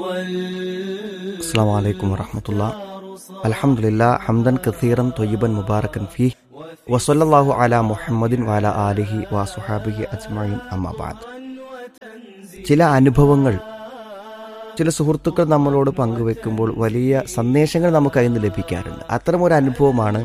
അസ്സലാമു അലൈക്കും വറഹ്മത്തുള്ളാഹി. അൽഹംദുലില്ലാഹ് ഹംദൻ കസീറൻ ത്വയ്യിബൻ മുബാറകൻ ഫീഹി വസല്ലല്ലാഹു അലാ മുഹമ്മദിൻ വഅലാ ആലിഹി വസുഹാബിഹി അജ്മഈൻ അമ്മാ ബഅദ്. ചില അനുഭവങ്ങൾ ചില സുഹൃത്തുക്കൾ നമ്മളോട് പങ്കുവെക്കുമ്പോൾ വലിയ സന്ദേശങ്ങൾ നമുക്ക് അതിൽ നിന്ന് ലഭിക്കാറുണ്ട്. അത്തരമൊരു അനുഭവമാണ്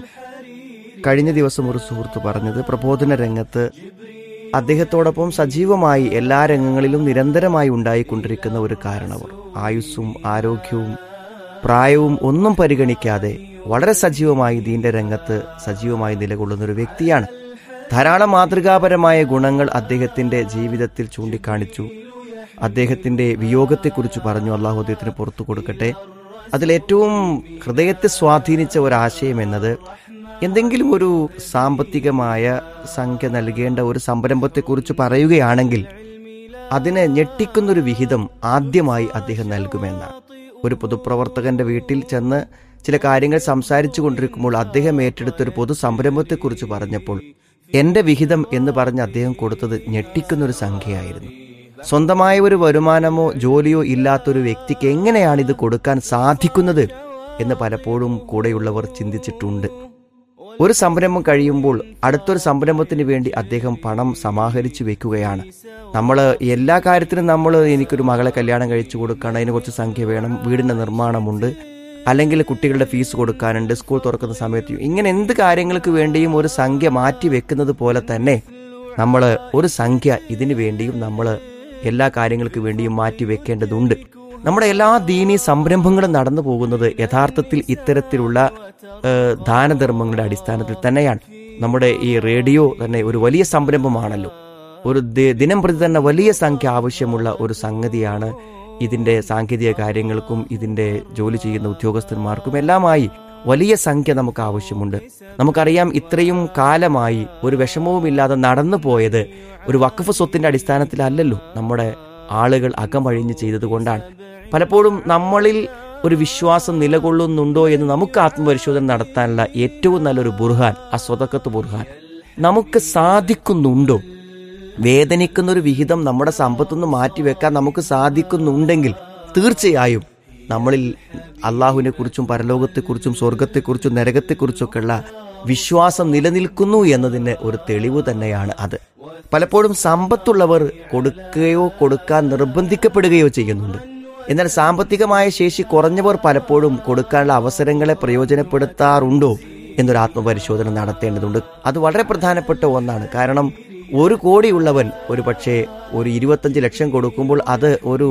കഴിഞ്ഞ ദിവസം ഒരു സുഹൃത്ത് പറഞ്ഞത്. പ്രബോധന രംഗത്ത് അദ്ദേഹത്തോടൊപ്പം സജീവമായി എല്ലാ രംഗങ്ങളിലും നിരന്തരമായി ഉണ്ടായിക്കൊണ്ടിരിക്കുന്ന ഒരു കാരണവർ, ആയുസ്സും ആരോഗ്യവും പ്രായവും ഒന്നും പരിഗണിക്കാതെ വളരെ സജീവമായി ദീന്റെ രംഗത്ത് സജീവമായി നിലകൊള്ളുന്ന ഒരു വ്യക്തിയാണ്. ധാരാളം മാതൃകാപരമായ ഗുണങ്ങൾ അദ്ദേഹത്തിന്റെ ജീവിതത്തിൽ ചൂണ്ടിക്കാണിച്ചു. അദ്ദേഹത്തിന്റെ വിയോഗത്തെക്കുറിച്ച് പറഞ്ഞു. അള്ളാഹു അദ്ദേഹത്തിന് പുറത്തു കൊടുക്കട്ടെ. അതിലേറ്റവും ഹൃദയത്തെ സ്വാധീനിച്ച ഒരാശയം എന്നത്, എന്തെങ്കിലും ഒരു സാമ്പത്തികമായ സംഖ്യ നൽകേണ്ട ഒരു സംരംഭത്തെക്കുറിച്ച് പറയുകയാണെങ്കിൽ അതിനെ ഞെട്ടിക്കുന്നൊരു വിഹിതം ആദ്യമായി അദ്ദേഹം നൽകുമെന്നാണ്. ഒരു പൊതുപ്രവർത്തകന്റെ വീട്ടിൽ ചെന്ന് ചില കാര്യങ്ങൾ സംസാരിച്ചു കൊണ്ടിരിക്കുമ്പോൾ അദ്ദേഹം ഏറ്റെടുത്തൊരു പൊതു സംരംഭത്തെക്കുറിച്ച് പറഞ്ഞപ്പോൾ എന്റെ വിഹിതം എന്ന് പറഞ്ഞ് അദ്ദേഹം കൊടുത്തത് ഞെട്ടിക്കുന്നൊരു സംഖ്യയായിരുന്നു. സ്വന്തമായ ഒരു വരുമാനമോ ജോലിയോ ഇല്ലാത്തൊരു വ്യക്തിക്ക് എങ്ങനെയാണ് ഇത് കൊടുക്കാൻ സാധിക്കുന്നത് എന്ന് പലപ്പോഴും കൂടെയുള്ളവർ ചിന്തിച്ചിട്ടുണ്ട്. ഒരു സംരംഭം കഴിയുമ്പോൾ അടുത്തൊരു സംരംഭത്തിന് വേണ്ടി അദ്ദേഹം പണം സമാഹരിച്ചു വെക്കുകയാണ്. നമ്മൾ എല്ലാ കാര്യത്തിനും എനിക്കൊരു മകളെ കല്യാണം കഴിച്ചു കൊടുക്കണം, അതിന് കുറച്ച് സംഖ്യ വേണം, വീടിൻ്റെ നിർമ്മാണമുണ്ട്, അല്ലെങ്കിൽ കുട്ടികളുടെ ഫീസ് കൊടുക്കാനുണ്ട്, സ്കൂൾ തുറക്കുന്ന സമയത്ത്, ഇങ്ങനെ എന്ത് കാര്യങ്ങൾക്ക് വേണ്ടിയും ഒരു സംഖ്യ മാറ്റി വെക്കുന്നത് പോലെ തന്നെ നമ്മൾ ഒരു സംഖ്യ ഇതിനു വേണ്ടിയും നമ്മൾ എല്ലാ കാര്യങ്ങൾക്ക് വേണ്ടിയും മാറ്റി വെക്കേണ്ടതുണ്ട്. നമ്മുടെ എല്ലാ ദീനീ സംരംഭങ്ങളും നടന്നു പോകുന്നത് യഥാർത്ഥത്തിൽ ഇത്തരത്തിലുള്ള ദാനധർമ്മങ്ങളുടെ അടിസ്ഥാനത്തിൽ തന്നെയാണ്. നമ്മുടെ ഈ റേഡിയോ തന്നെ ഒരു വലിയ സംരംഭമാണല്ലോ. ഒരു ദിനം പ്രതി തന്നെ വലിയ സംഖ്യ ആവശ്യമുള്ള ഒരു സംഗതിയാണ്. ഇതിന്റെ സാങ്കേതിക കാര്യങ്ങൾക്കും ഇതിന്റെ ജോലി ചെയ്യുന്ന ഉദ്യോഗസ്ഥന്മാർക്കും എല്ലാമായി വലിയ സംഖ്യ നമുക്ക് ആവശ്യമുണ്ട്. നമുക്കറിയാം, ഇത്രയും കാലമായി ഒരു വിഷമവുമില്ലാതെ നടന്നു പോയത് ഒരു വഖഫ് സ്വത്തിന്റെ അടിസ്ഥാനത്തിലല്ലല്ലോ. നമ്മുടെ ആളുകൾ അകമഴിഞ്ഞ് ചെയ്തതുകൊണ്ടാണ്. പലപ്പോഴും നമ്മളിൽ ഒരു വിശ്വാസം നിലകൊള്ളുന്നുണ്ടോ എന്ന് നമുക്ക് ആത്മപരിശോധന നടത്താനുള്ള ഏറ്റവും നല്ലൊരു ബുർഹാൻ, അസ്വദഖത്ത് ബുർഹാൻ. നമുക്ക് സാധിക്കുന്നുണ്ടോ? വേദനിക്കുന്നൊരു വിഹിതം നമ്മുടെ സമ്പത്തുനിന്ന് മാറ്റിവെക്കാൻ നമുക്ക് സാധിക്കുന്നുണ്ടെങ്കിൽ തീർച്ചയായും നമ്മളിൽ അള്ളാഹുവിനെ കുറിച്ചും പരലോകത്തെക്കുറിച്ചും സ്വർഗത്തെക്കുറിച്ചും നരകത്തെക്കുറിച്ചൊക്കെയുള്ള വിശ്വാസം നിലനിൽക്കുന്നു എന്നതിന് ഒരു തെളിവ് തന്നെയാണ് അത്. പലപ്പോഴും സമ്പത്തുള്ളവർ കൊടുക്കുകയോ കൊടുക്കാൻ നിർബന്ധിക്കപ്പെടുകയോ ചെയ്യുന്നുണ്ട്. എന്നാൽ സാമ്പത്തികമായ ശേഷി കുറഞ്ഞവർ പലപ്പോഴും കൊടുക്കാനുള്ള അവസരങ്ങളെ പ്രയോജനപ്പെടുത്താറുണ്ടോ എന്നൊരു ആത്മപരിശോധന നടത്തേണ്ടതുണ്ട്. അത് വളരെ പ്രധാനപ്പെട്ട ഒന്നാണ്. കാരണം 1 കോടിയുള്ളവൻ ഒരു പക്ഷേ ഒരു 25 ലക്ഷം കൊടുക്കുമ്പോൾ അത് ഒരു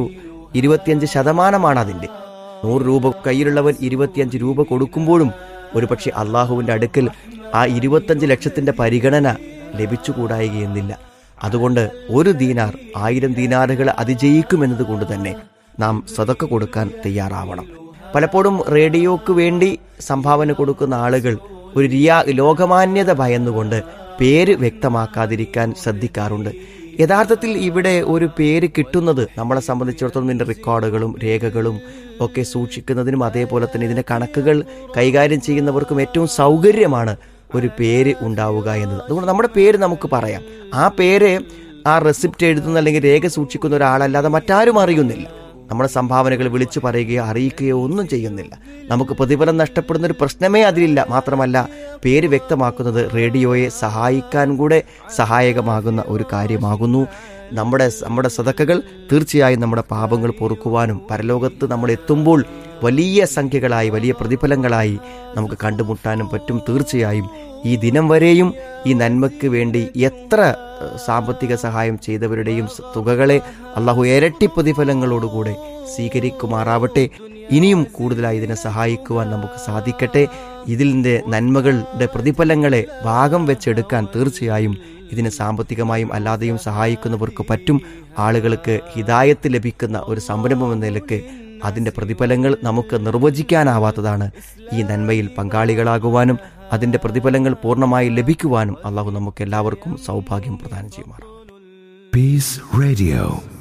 25% അതിൻ്റെ. 100 രൂപ കയ്യിലുള്ളവൻ 25 രൂപ കൊടുക്കുമ്പോഴും ഒരു പക്ഷേ അള്ളാഹുവിൻ്റെ അടുക്കൽ ആ 25 ലക്ഷത്തിന്റെ പരിഗണന ലഭിച്ചുകൂടായികയെന്നില്ല. അതുകൊണ്ട് 1 ദീനാർ 1000 ദീനാറുകൾ അതിജയിക്കുമെന്നത് കൊണ്ട് തന്നെ നാം സദഖ കൊടുക്കാൻ തയ്യാറാവണം. പലപ്പോഴും റേഡിയോക്ക് വേണ്ടി സംഭാവന കൊടുക്കുന്ന ആളുകൾ ഒരു ലോകമാന്യത ഭയന്നുകൊണ്ട് പേര് വ്യക്തമാക്കാതിരിക്കാൻ ശ്രദ്ധിക്കാറുണ്ട്. യഥാർത്ഥത്തിൽ ഇവിടെ ഒരു പേര് കിട്ടുന്നത് നമ്മളെ സംബന്ധിച്ചിടത്തോളം ഇതിൻ്റെ റെക്കോർഡുകളും രേഖകളും ഒക്കെ സൂക്ഷിക്കുന്നതിനും അതേപോലെ തന്നെ ഇതിൻ്റെ കണക്കുകൾ കൈകാര്യം ചെയ്യുന്നവർക്കും ഏറ്റവും സൗകര്യമാണ് ഒരു പേര് ഉണ്ടാവുക എന്നത്. അതുകൊണ്ട് നമ്മുടെ പേര് നമുക്ക് പറയാം. ആ പേര് ആ റെസിപ്റ്റ് എഴുതുന്ന അല്ലെങ്കിൽ രേഖ സൂക്ഷിക്കുന്ന ഒരാളല്ലാതെ മറ്റാരും അറിയുന്നില്ല. നമ്മുടെ സംഭാവനകൾ വിളിച്ചു പറയുകയോ അറിയിക്കുകയോ ഒന്നും ചെയ്യുന്നില്ല. നമുക്ക് പ്രതിഫലം നഷ്ടപ്പെടുന്ന ഒരു പ്രശ്നമേ അതിലില്ല. മാത്രമല്ല, പേര് വ്യക്തമാക്കുന്നത് റേഡിയോയെ സഹായിക്കാൻ കൂടെ സഹായകമാകുന്ന ഒരു കാര്യമാകുന്നു. നമ്മുടെ സദഖകൾ തീർച്ചയായും നമ്മുടെ പാപങ്ങൾ പൊറുക്കുവാനും പരലോകത്ത് നമ്മൾ എത്തുമ്പോൾ വലിയ സംഖ്യകളായി വലിയ പ്രതിഫലങ്ങളായി നമുക്ക് കണ്ടുമുട്ടാനും പറ്റും. തീർച്ചയായും ഈ ദിനം വരെയും ഈ നന്മയ്ക്ക് വേണ്ടി എത്ര സാമ്പത്തിക സഹായം ചെയ്തവരുടെയും തുകകളെ അള്ളാഹു ഇരട്ടി പ്രതിഫലങ്ങളോടുകൂടെ സ്വീകരിക്കുമാറാവട്ടെ. ഇനിയും കൂടുതലായി ഇതിനെ സഹായിക്കുവാൻ നമുക്ക് സാധിക്കട്ടെ. ഇതിൻ്റെ നന്മകളുടെ പ്രതിഫലങ്ങളെ ഭാഗം വെച്ചെടുക്കാൻ തീർച്ചയായും ഇതിനെ സാമ്പത്തികമായും അല്ലാതെയും സഹായിക്കുന്നവർക്ക് പറ്റും. ആളുകൾക്ക് ഹിദായത്ത് ലഭിക്കുന്ന ഒരു സംരംഭം എന്ന നിലയ്ക്ക് അതിൻ്റെ പ്രതിഫലങ്ങൾ നമുക്ക് നിർവചിക്കാനാവാത്തതാണ്. ഈ നന്മയിൽ പങ്കാളികളാകുവാനും അതിൻ്റെ പ്രതിഫലങ്ങൾ പൂർണ്ണമായി ലഭിക്കുവാനും അള്ളാഹു നമുക്ക് എല്ലാവർക്കും സൗഭാഗ്യം പ്രദാനം ചെയ്യുമാറാം. Peace Radio.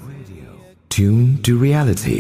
Tune to reality.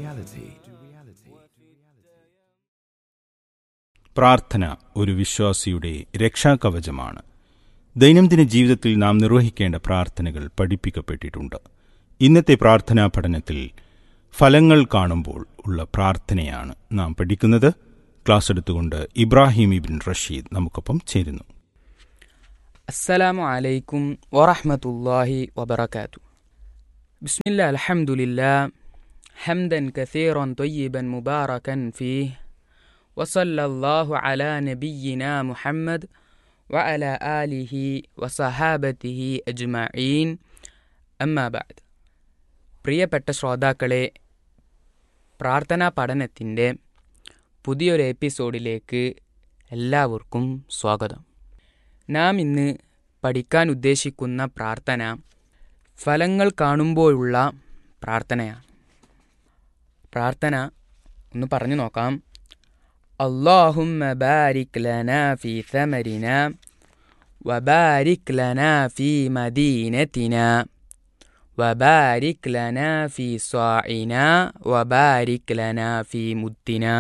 പ്രാർത്ഥന ഒരു വിശ്വാസിയുടെ രക്ഷാകവചമാണ്. ദൈനംദിന ജീവിതത്തിൽ നാം നിർവഹിക്കേണ്ട പ്രാർത്ഥനകൾ പഠിപ്പിക്കപ്പെട്ടിട്ടുണ്ട്. ഇന്നത്തെ പ്രാർത്ഥനാ പഠനത്തിൽ ഫലങ്ങൾ കാണുമ്പോൾ ഉള്ള പ്രാർത്ഥനയാണ് നാം പഠിക്കുന്നത്. ക്ലാസ് എടുത്തുകൊണ്ട് ഇബ്രാഹിം ഇബിൻ റഷീദ് നമുക്കൊപ്പം ചേരുന്നു. അസ്സലാമു അലൈക്കും വറഹ്മത്തുള്ളാഹി വബറകാതുഹു. ബിസ്മില്ലാ അൽഹംദുലില്ലാ ഹംദൻ കസീറൻ ത്വയ്യിബൻ മുബാറകൻ ഫീഹ് വസല്ലല്ലാഹു അലാ നബിയ്യിനാ മുഹമ്മദ് വഅലാ ആലിഹി വസഹാബത്തിഹി അജ്മഈൻ. അമ്മാ ബഅദ്. പ്രിയപ്പെട്ട ശ്രോതാക്കളെ, പ്രാർത്ഥനാ പഠനത്തിൻ്റെ പുതിയൊരു എപ്പിസോഡിലേക്ക് എല്ലാവർക്കും സ്വാഗതം. നാം ഇന്ന് പഠിക്കാൻ ഉദ്ദേശിക്കുന്ന പ്രാർത്ഥന ഫലങ്ങൾ കാണുമ്പോഴുള്ള പ്രാർത്ഥനയാണ്. പ്രാർത്ഥന ഒന്ന് പറഞ്ഞു നോക്കാം. അല്ലാഹുമ്മ ബാരിക് ലനാ ഫീ സമരിനാ വബാരിക് ലനാ ഫീ മദീനതിനാ വബാരിക് ലനാ ഫീ സ്വാഇനാ വബാരിക് ലനാ ഫീ മുദ്ദിനാ.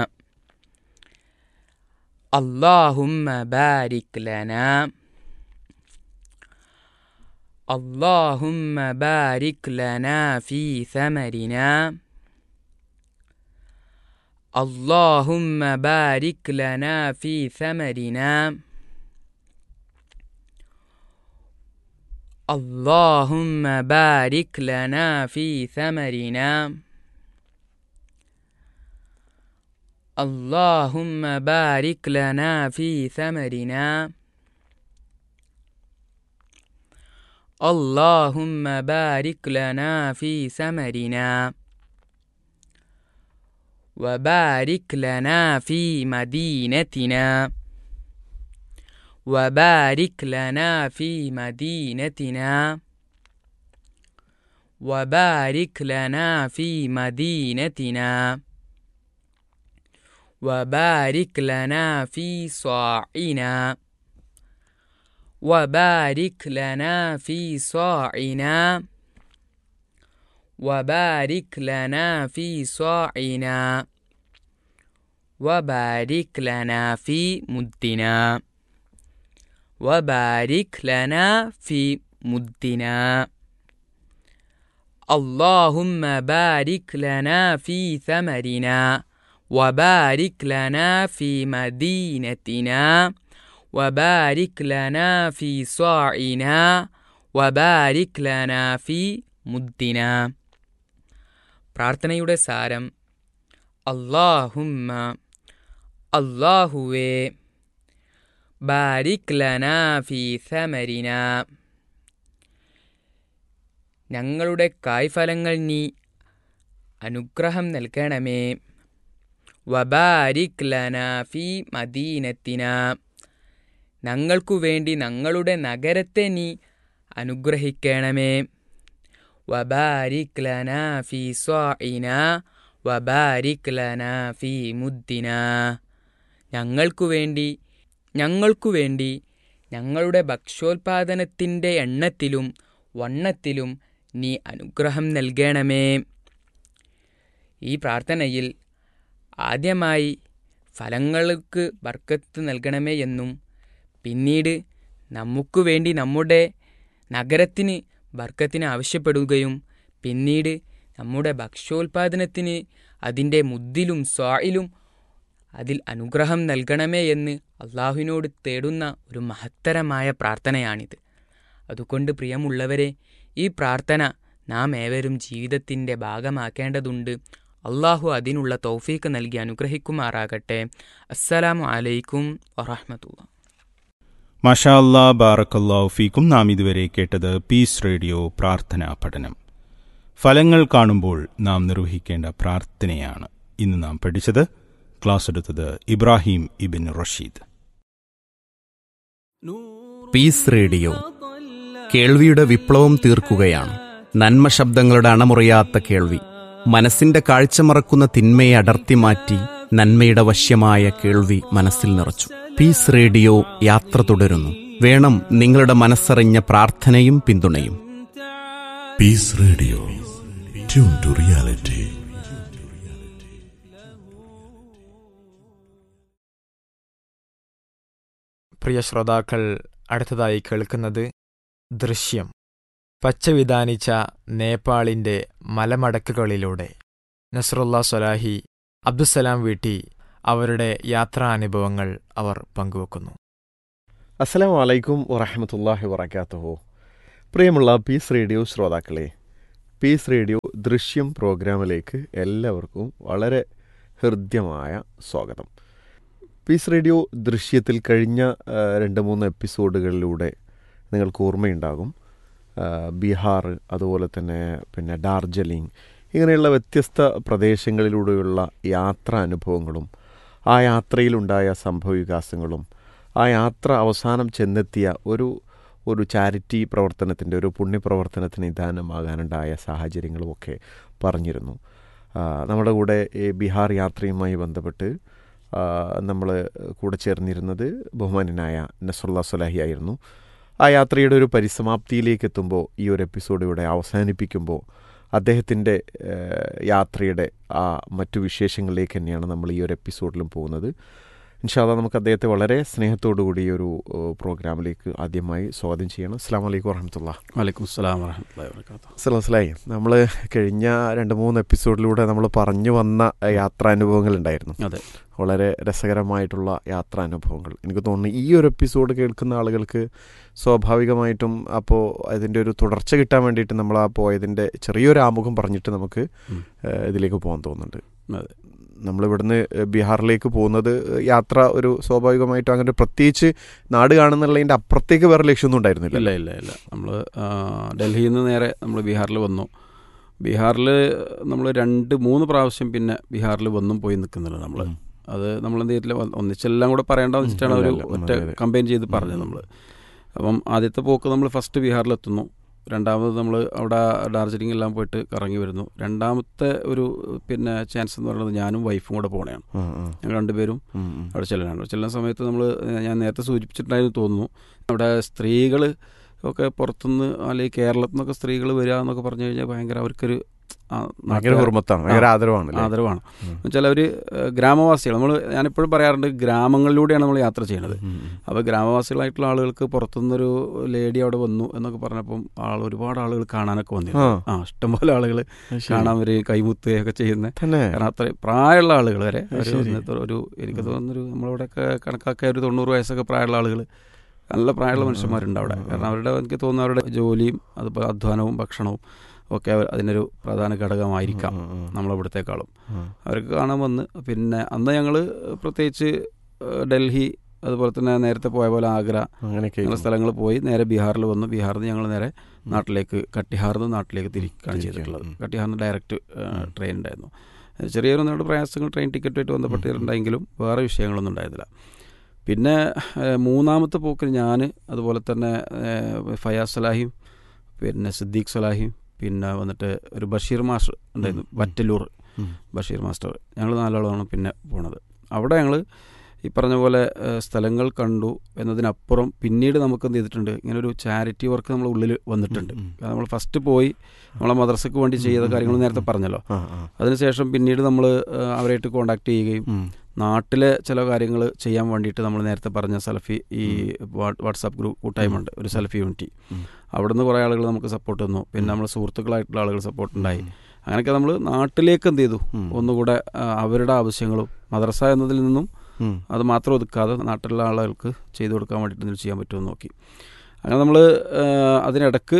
اللهم بارك لنا اللهم بارك لنا في ثمرنا اللهم بارك لنا في ثمرنا اللهم بارك لنا في ثمرنا اللهم بارك لنا في ثمرنا اللهم بارك لنا في ثمرنا وبارك لنا في مدينتنا وبارك لنا في مدينتنا وبارك لنا في مدينتنا وبارك لنا في صاعنا وبارك لنا في صاعنا وبارك لنا في صاعنا وبارك لنا في مدنا وبارك لنا في مدنا. اللهم بارك لنا في ثمرنا وبارك لنا في مدينتنا وبارك لنا في صاعنا وبارك لنا في مدنا. പ്രാർത്ഥനയുടെ സാരം: അല്ലാഹുമ്മ, അല്ലാഹുവേ, ബാരിക് ലനാ ഫീ സമരിനാ, ഞങ്ങളുടെ കായ്ഫലങ്ങൾ നീ അനുഗ്രഹം നൽകണമേ. വബാരിക് ലനാ ഫീ മദീനത്തിനാ, ഞങ്ങൾക്കു വേണ്ടി ഞങ്ങളുടെ നഗരത്തെ നീ അനുഗ്രഹിക്കണമേ. വബാരിക് ലനാ ഫീ സ്വാഇനാ വബാരിക് ലനാ ഫീ മുദ്ദിനാ, ഞങ്ങൾക്കു വേണ്ടി ഞങ്ങളുടെ ഭക്ഷ്യോൽപാദനത്തിൻ്റെ എണ്ണത്തിലും വണ്ണത്തിലും നീ അനുഗ്രഹം നൽകണമേ. ഈ പ്രാർത്ഥനയിൽ ആദ്യമായി ഫലങ്ങൾക്ക് ബർക്കത്ത് നൽകണമേ എന്നും പിന്നീട് നമുക്ക് വേണ്ടി നമ്മുടെ നഗരത്തിന് ബർക്കത്തിന് ആവശ്യപ്പെടുകയും പിന്നീട് നമ്മുടെ ഭക്ഷ്യോൽപാദനത്തിന് അതിൻ്റെ മുദ്ദിലും സ്വായിലും അതിൽ അനുഗ്രഹം നൽകണമേ എന്ന് അള്ളാഹുവിനോട് തേടുന്ന ഒരു മഹത്തരമായ പ്രാർത്ഥനയാണിത്. അതുകൊണ്ട് പ്രിയമുള്ളവരെ, ഈ പ്രാർത്ഥന നാം ഏവരും ജീവിതത്തിൻ്റെ ഭാഗമാക്കേണ്ടതുണ്ട്. അള്ളാഹു അതിനുള്ള തൗഫീക്ക് നൽകി അനുഗ്രഹിക്കുമാറാകട്ടെ. അസ്സലാമു അലൈക്കും വറഹ്മത്തുള്ളാഹി. മാഷാ അല്ലാ, ബാറക്കല്ലാഹു ഫീക്കും. നാം ഇതുവരെ കേട്ടത് പീസ് റേഡിയോ പ്രാർത്ഥനാ പഠനം. ഫലങ്ങൾ കാണുമ്പോൾ നാം നിർവഹിക്കേണ്ട പ്രാർത്ഥനയാണ് ഇന്ന് നാം പഠിച്ചത്. ക്ലാസ് എടുത്തത് ഇബ്രാഹിം ഇബിൻ റഷീദ്. പീസ് റേഡിയോ കേൾവിയുടെ വിപ്ലവം തീർക്കുകയാണ്. നന്മ ശബ്ദങ്ങളുടെ അണമുറിയാത്ത കേൾവി, മനസ്സിന്റെ കാഴ്ച മറക്കുന്ന തിന്മയെ അടർത്തി മാറ്റി നന്മയുടെ വശ്യമായ കേൾവി മനസ്സിൽ നിറച്ചു. പീസ് റേഡിയോ യാത്ര തുടരുന്നു. വേണം നിങ്ങളുടെ മനസ്സറിഞ്ഞ പ്രാർത്ഥനയും പിന്തുണയും. Peace Radio. Tune to reality. പ്രിയ ശ്രോതാക്കൾ, അടുത്തതായി കേൾക്കുന്നത് ദൃശ്യം. പച്ചവിധാനിച്ച നേപ്പാളിൻ്റെ മലമടക്കുകളിലൂടെ നസ്റുല്ലാ സ്വലാഹി, അബ്ദുസലാം വീട്ടി അവരുടെ യാത്രാനുഭവങ്ങൾ അവർ പങ്കുവെക്കുന്നു. അസ്സലാമു അലൈക്കും വറഹ്മത്തുള്ളാഹി വബറകാതുഹു. പ്രിയമുള്ള പീസ് റേഡിയോ ശ്രോതാക്കളെ, പീസ് റേഡിയോ ദൃശ്യം പ്രോഗ്രാമിലേക്ക് എല്ലാവർക്കും വളരെ ഹൃദ്യമായ സ്വാഗതം. പീസ് റേഡിയോ ദൃശ്യത്തിൽ കഴിഞ്ഞ 2-3 എപ്പിസോഡുകളിലൂടെ നിങ്ങൾക്ക് ഓർമ്മയുണ്ടാകും, ബീഹാർ, അതുപോലെ തന്നെ പിന്നെ ഡാർജിലിംഗ്, ഇങ്ങനെയുള്ള വ്യത്യസ്ത പ്രദേശങ്ങളിലൂടെയുള്ള യാത്രാ അനുഭവങ്ങളും ആ യാത്രയിലുണ്ടായ സംഭവവികാസങ്ങളും ആ യാത്ര അവസാനം ചെന്നെത്തിയ ഒരു ചാരിറ്റി പ്രവർത്തനത്തിൻ്റെ, ഒരു പുണ്യപ്രവർത്തനത്തിന് നിദാനമാകാനുണ്ടായ സാഹചര്യങ്ങളുമൊക്കെ പറഞ്ഞിരുന്നു. നമ്മുടെ കൂടെ ഈ ബീഹാർ യാത്രയുമായി ബന്ധപ്പെട്ട് നമ്മൾ കൂടെ ചേർന്നിരുന്നത് ബഹുമാന്യനായ നസ്റുല്ലാ സ്വലാഹി ആയിരുന്നു. ആ യാത്രയുടെ ഒരു പരിസമാപ്തിയിലേക്ക് എത്തുമ്പോൾ, ഈ ഒരു എപ്പിസോഡ് ഇവിടെ അവസാനിപ്പിക്കുമ്പോൾ അദ്ദേഹത്തിൻ്റെ യാത്രയുടെ ആ മറ്റു വിശേഷങ്ങളിലേക്ക് തന്നെയാണ് നമ്മൾ ഈ ഒരു എപ്പിസോഡിലും പോകുന്നത്. ഇൻഷാ അല്ലാഹ് നമുക്ക് അദ്ദേഹത്തെ വളരെ സ്നേഹത്തോടുകൂടി ഈ ഒരു പ്രോഗ്രാമിലേക്ക് ആദ്യമായി സ്വാഗതം ചെയ്യണം. അസ്സലാമു അലൈക്കും വറഹ്മത്തുള്ളാഹി. വലൈക്കും അസ്സലാം വറഹ്മത്തുള്ളാഹി വബറകാതുഹു. മനസ്സിലായി, നമ്മൾ കഴിഞ്ഞ 2-3 എപ്പിസോഡിലൂടെ നമ്മൾ പറഞ്ഞു വന്ന യാത്രാനുഭവങ്ങൾ ഉണ്ടായിരുന്നു. അതെ, വളരെ രസകരമായിട്ടുള്ള യാത്രാനുഭവങ്ങൾ. എനിക്ക് തോന്നുന്നു ഈ ഒരു എപ്പിസോഡ് കേൾക്കുന്ന ആളുകൾക്ക് സ്വാഭാവികമായിട്ടും അപ്പോൾ അതിൻ്റെ ഒരു തുടർച്ച കിട്ടാൻ വേണ്ടിയിട്ട് നമ്മൾ ആ പോയതിൻ്റെ ചെറിയൊരു ആമുഖം പറഞ്ഞിട്ട് നമുക്ക് ഇതിലേക്ക് പോകാൻ തോന്നുന്നുണ്ട്. അതെ, നമ്മളിവിടുന്ന് ബീഹാറിലേക്ക് പോകുന്നത് യാത്ര ഒരു സ്വാഭാവികമായിട്ടും അങ്ങനെ പ്രത്യേകിച്ച് നാട് കാണുന്നുള്ളതിൻ്റെ അപ്പുറത്തേക്ക് വേറെ ലക്ഷ്യമൊന്നും ഉണ്ടായിരുന്നില്ല. ഇല്ല. നമ്മൾ ഡൽഹിയിൽ നിന്ന് നേരെ നമ്മൾ ബീഹാറിൽ വന്നു. ബീഹാറിൽ നമ്മൾ 2-3 പ്രാവശ്യം പിന്നെ ബീഹാറിൽ വന്നും പോയി നിൽക്കുന്നുണ്ട് നമ്മൾ. അത് നമ്മളെന്ത് ചെയ്തില്ല, ഒന്നിച്ചെല്ലാം കൂടെ പറയേണ്ടതെന്ന് വെച്ചിട്ടാണ് ഒരു ഒറ്റ കമ്പൈൻ ചെയ്ത് പറഞ്ഞത് നമ്മൾ. അപ്പം ആദ്യത്തെ പോക്ക് നമ്മൾ ഫസ്റ്റ് ബീഹാറിലെത്തുന്നു. രണ്ടാമത് നമ്മൾ അവിടെ ഡാർജിലിംഗ് എല്ലാം പോയിട്ട് കറങ്ങി വരുന്നു. രണ്ടാമത്തെ ഒരു പിന്നെ ചാൻസ് എന്ന് പറയുന്നത് ഞാനും വൈഫും കൂടെ പോകണതാണ്. ഞങ്ങൾ 2 പേരും അവിടെ ചെല്ലുന്ന സമയത്ത് ഞാൻ നേരത്തെ സൂചിപ്പിച്ചിട്ടുണ്ടായിരുന്നു തോന്നുന്നു, അവിടെ സ്ത്രീകൾ ഒക്കെ പുറത്തുനിന്ന് അല്ലെങ്കിൽ കേരളത്തിൽ നിന്നൊക്കെ സ്ത്രീകൾ വരിക എന്നൊക്കെ പറഞ്ഞു കഴിഞ്ഞാൽ ഭയങ്കര അവർക്കൊരു ആദരവാണ്. എന്നുവെച്ചാൽ അവർ ഗ്രാമവാസികൾ, ഞാനിപ്പോഴും പറയാറുണ്ട്, ഗ്രാമങ്ങളിലൂടെയാണ് നമ്മൾ യാത്ര ചെയ്യുന്നത്. അപ്പോൾ ഗ്രാമവാസികളായിട്ടുള്ള ആളുകൾക്ക് പുറത്തുനിന്നൊരു ലേഡി അവിടെ വന്നു എന്നൊക്കെ പറഞ്ഞപ്പം ഒരുപാട് ആളുകൾ കാണാനൊക്കെ വന്നിരുന്നു. ഇഷ്ടംപോലെ ആളുകൾ കാണാൻ വരെ കൈമുത്തുകയൊക്കെ ചെയ്യുന്ന, കാരണം അത്ര പ്രായമുള്ള ആളുകൾ വരെ ഒരു എനിക്ക് തോന്നുന്നൊരു നമ്മളിവിടെയൊക്കെ കണക്കാക്കിയ ഒരു 90 വയസ്സൊക്കെ പ്രായമുള്ള ആളുകൾ, നല്ല പ്രായമുള്ള മനുഷ്യന്മാരുണ്ട് അവിടെ. കാരണം അവരുടെ, എനിക്ക് തോന്നുന്നു അവരുടെ ജോലിയും അതുപോലെ അധ്വാനവും ഭക്ഷണവും ഒക്കെ അതിനൊരു പ്രധാന ഘടകമായിരിക്കാം നമ്മളിവിടത്തേക്കാളും. അവർക്ക് കാണാൻ വന്ന്, പിന്നെ അന്ന് ഞങ്ങൾ പ്രത്യേകിച്ച് ഡൽഹി, അതുപോലെ തന്നെ നേരത്തെ പോയ പോലെ ആഗ്ര, അങ്ങനെയുള്ള സ്ഥലങ്ങൾ പോയി നേരെ ബീഹാറിൽ വന്നു. ബീഹാറിൽ നിന്ന് ഞങ്ങൾ നേരെ നാട്ടിലേക്ക്, കട്ടിഹാറിൽ നിന്ന് നാട്ടിലേക്ക് തിരിക്കുകയാണ് ചെയ്തിട്ടുള്ളത്. കട്ടിഹാറിന് ഡയറക്റ്റ് ട്രെയിൻ ഉണ്ടായിരുന്നു. ചെറിയൊരു പ്രയാസങ്ങൾ ട്രെയിൻ ടിക്കറ്റുമായിട്ട് ബന്ധപ്പെട്ടിട്ടുണ്ടെങ്കിലും വേറെ വിഷയങ്ങളൊന്നും ഉണ്ടായിരുന്നില്ല. പിന്നെ 3-ാമത്തെ പോക്കിൽ ഞാൻ, അതുപോലെ തന്നെ ഫയാസ് സലാഹിയും പിന്നെ സിദ്ദീഖ് സലാഹിയും പിന്നെ വന്നിട്ട് ഒരു ബഷീർ മാസ്റ്റർ ഉണ്ടായിരുന്നു, വറ്റലൂർ ബഷീർ മാസ്റ്റർ, ഞങ്ങൾ 4 ആളാണ് പിന്നെ പോണത്. അവിടെ ഞങ്ങൾ ഈ പറഞ്ഞ പോലെ സ്ഥലങ്ങൾ കണ്ടു എന്നതിനപ്പുറം പിന്നീട് നമുക്ക് എന്ത് ചെയ്തിട്ടുണ്ട്, ഇങ്ങനെ ഒരു ചാരിറ്റി വർക്ക് നമ്മളെ ഉള്ളിൽ വന്നിട്ടുണ്ട്. നമ്മൾ ഫസ്റ്റ് പോയി നമ്മളെ മദ്രസയ്ക്ക് വേണ്ടി ചെയ്ത കാര്യങ്ങൾ നേരത്തെ പറഞ്ഞല്ലോ. അതിനുശേഷം പിന്നീട് നമ്മൾ അവരായിട്ട് കോണ്ടാക്ട് ചെയ്യുകയും നാട്ടിലെ ചില കാര്യങ്ങൾ ചെയ്യാൻ വേണ്ടിയിട്ട് നമ്മൾ നേരത്തെ പറഞ്ഞ സലഫി ഈ വാട്സാപ്പ് ഗ്രൂപ്പ് കൂട്ടായ്മയുണ്ട്, ഒരു സലഫി യൂണിറ്റി, അവിടുന്ന് കുറേ ആളുകൾ നമുക്ക് സപ്പോർട്ട് തന്നു. പിന്നെ നമ്മൾ സുഹൃത്തുക്കളായിട്ടുള്ള ആളുകൾ സപ്പോർട്ട് ഉണ്ടായി. അങ്ങനെയൊക്കെ നമ്മൾ നാട്ടിലേക്ക് എന്ത് ചെയ്തു, ഒന്നുകൂടെ അവരുടെ ആവശ്യങ്ങളും മദ്രസ എന്നതിൽ നിന്നും അത് മാത്രം ഒതുക്കാതെ നാട്ടിലുള്ള ആളുകൾക്ക് ചെയ്തു കൊടുക്കാൻ വേണ്ടിയിട്ട് എന്തെങ്കിലും ചെയ്യാൻ പറ്റുമെന്ന് നോക്കി. അങ്ങനെ നമ്മൾ അതിനിടക്ക്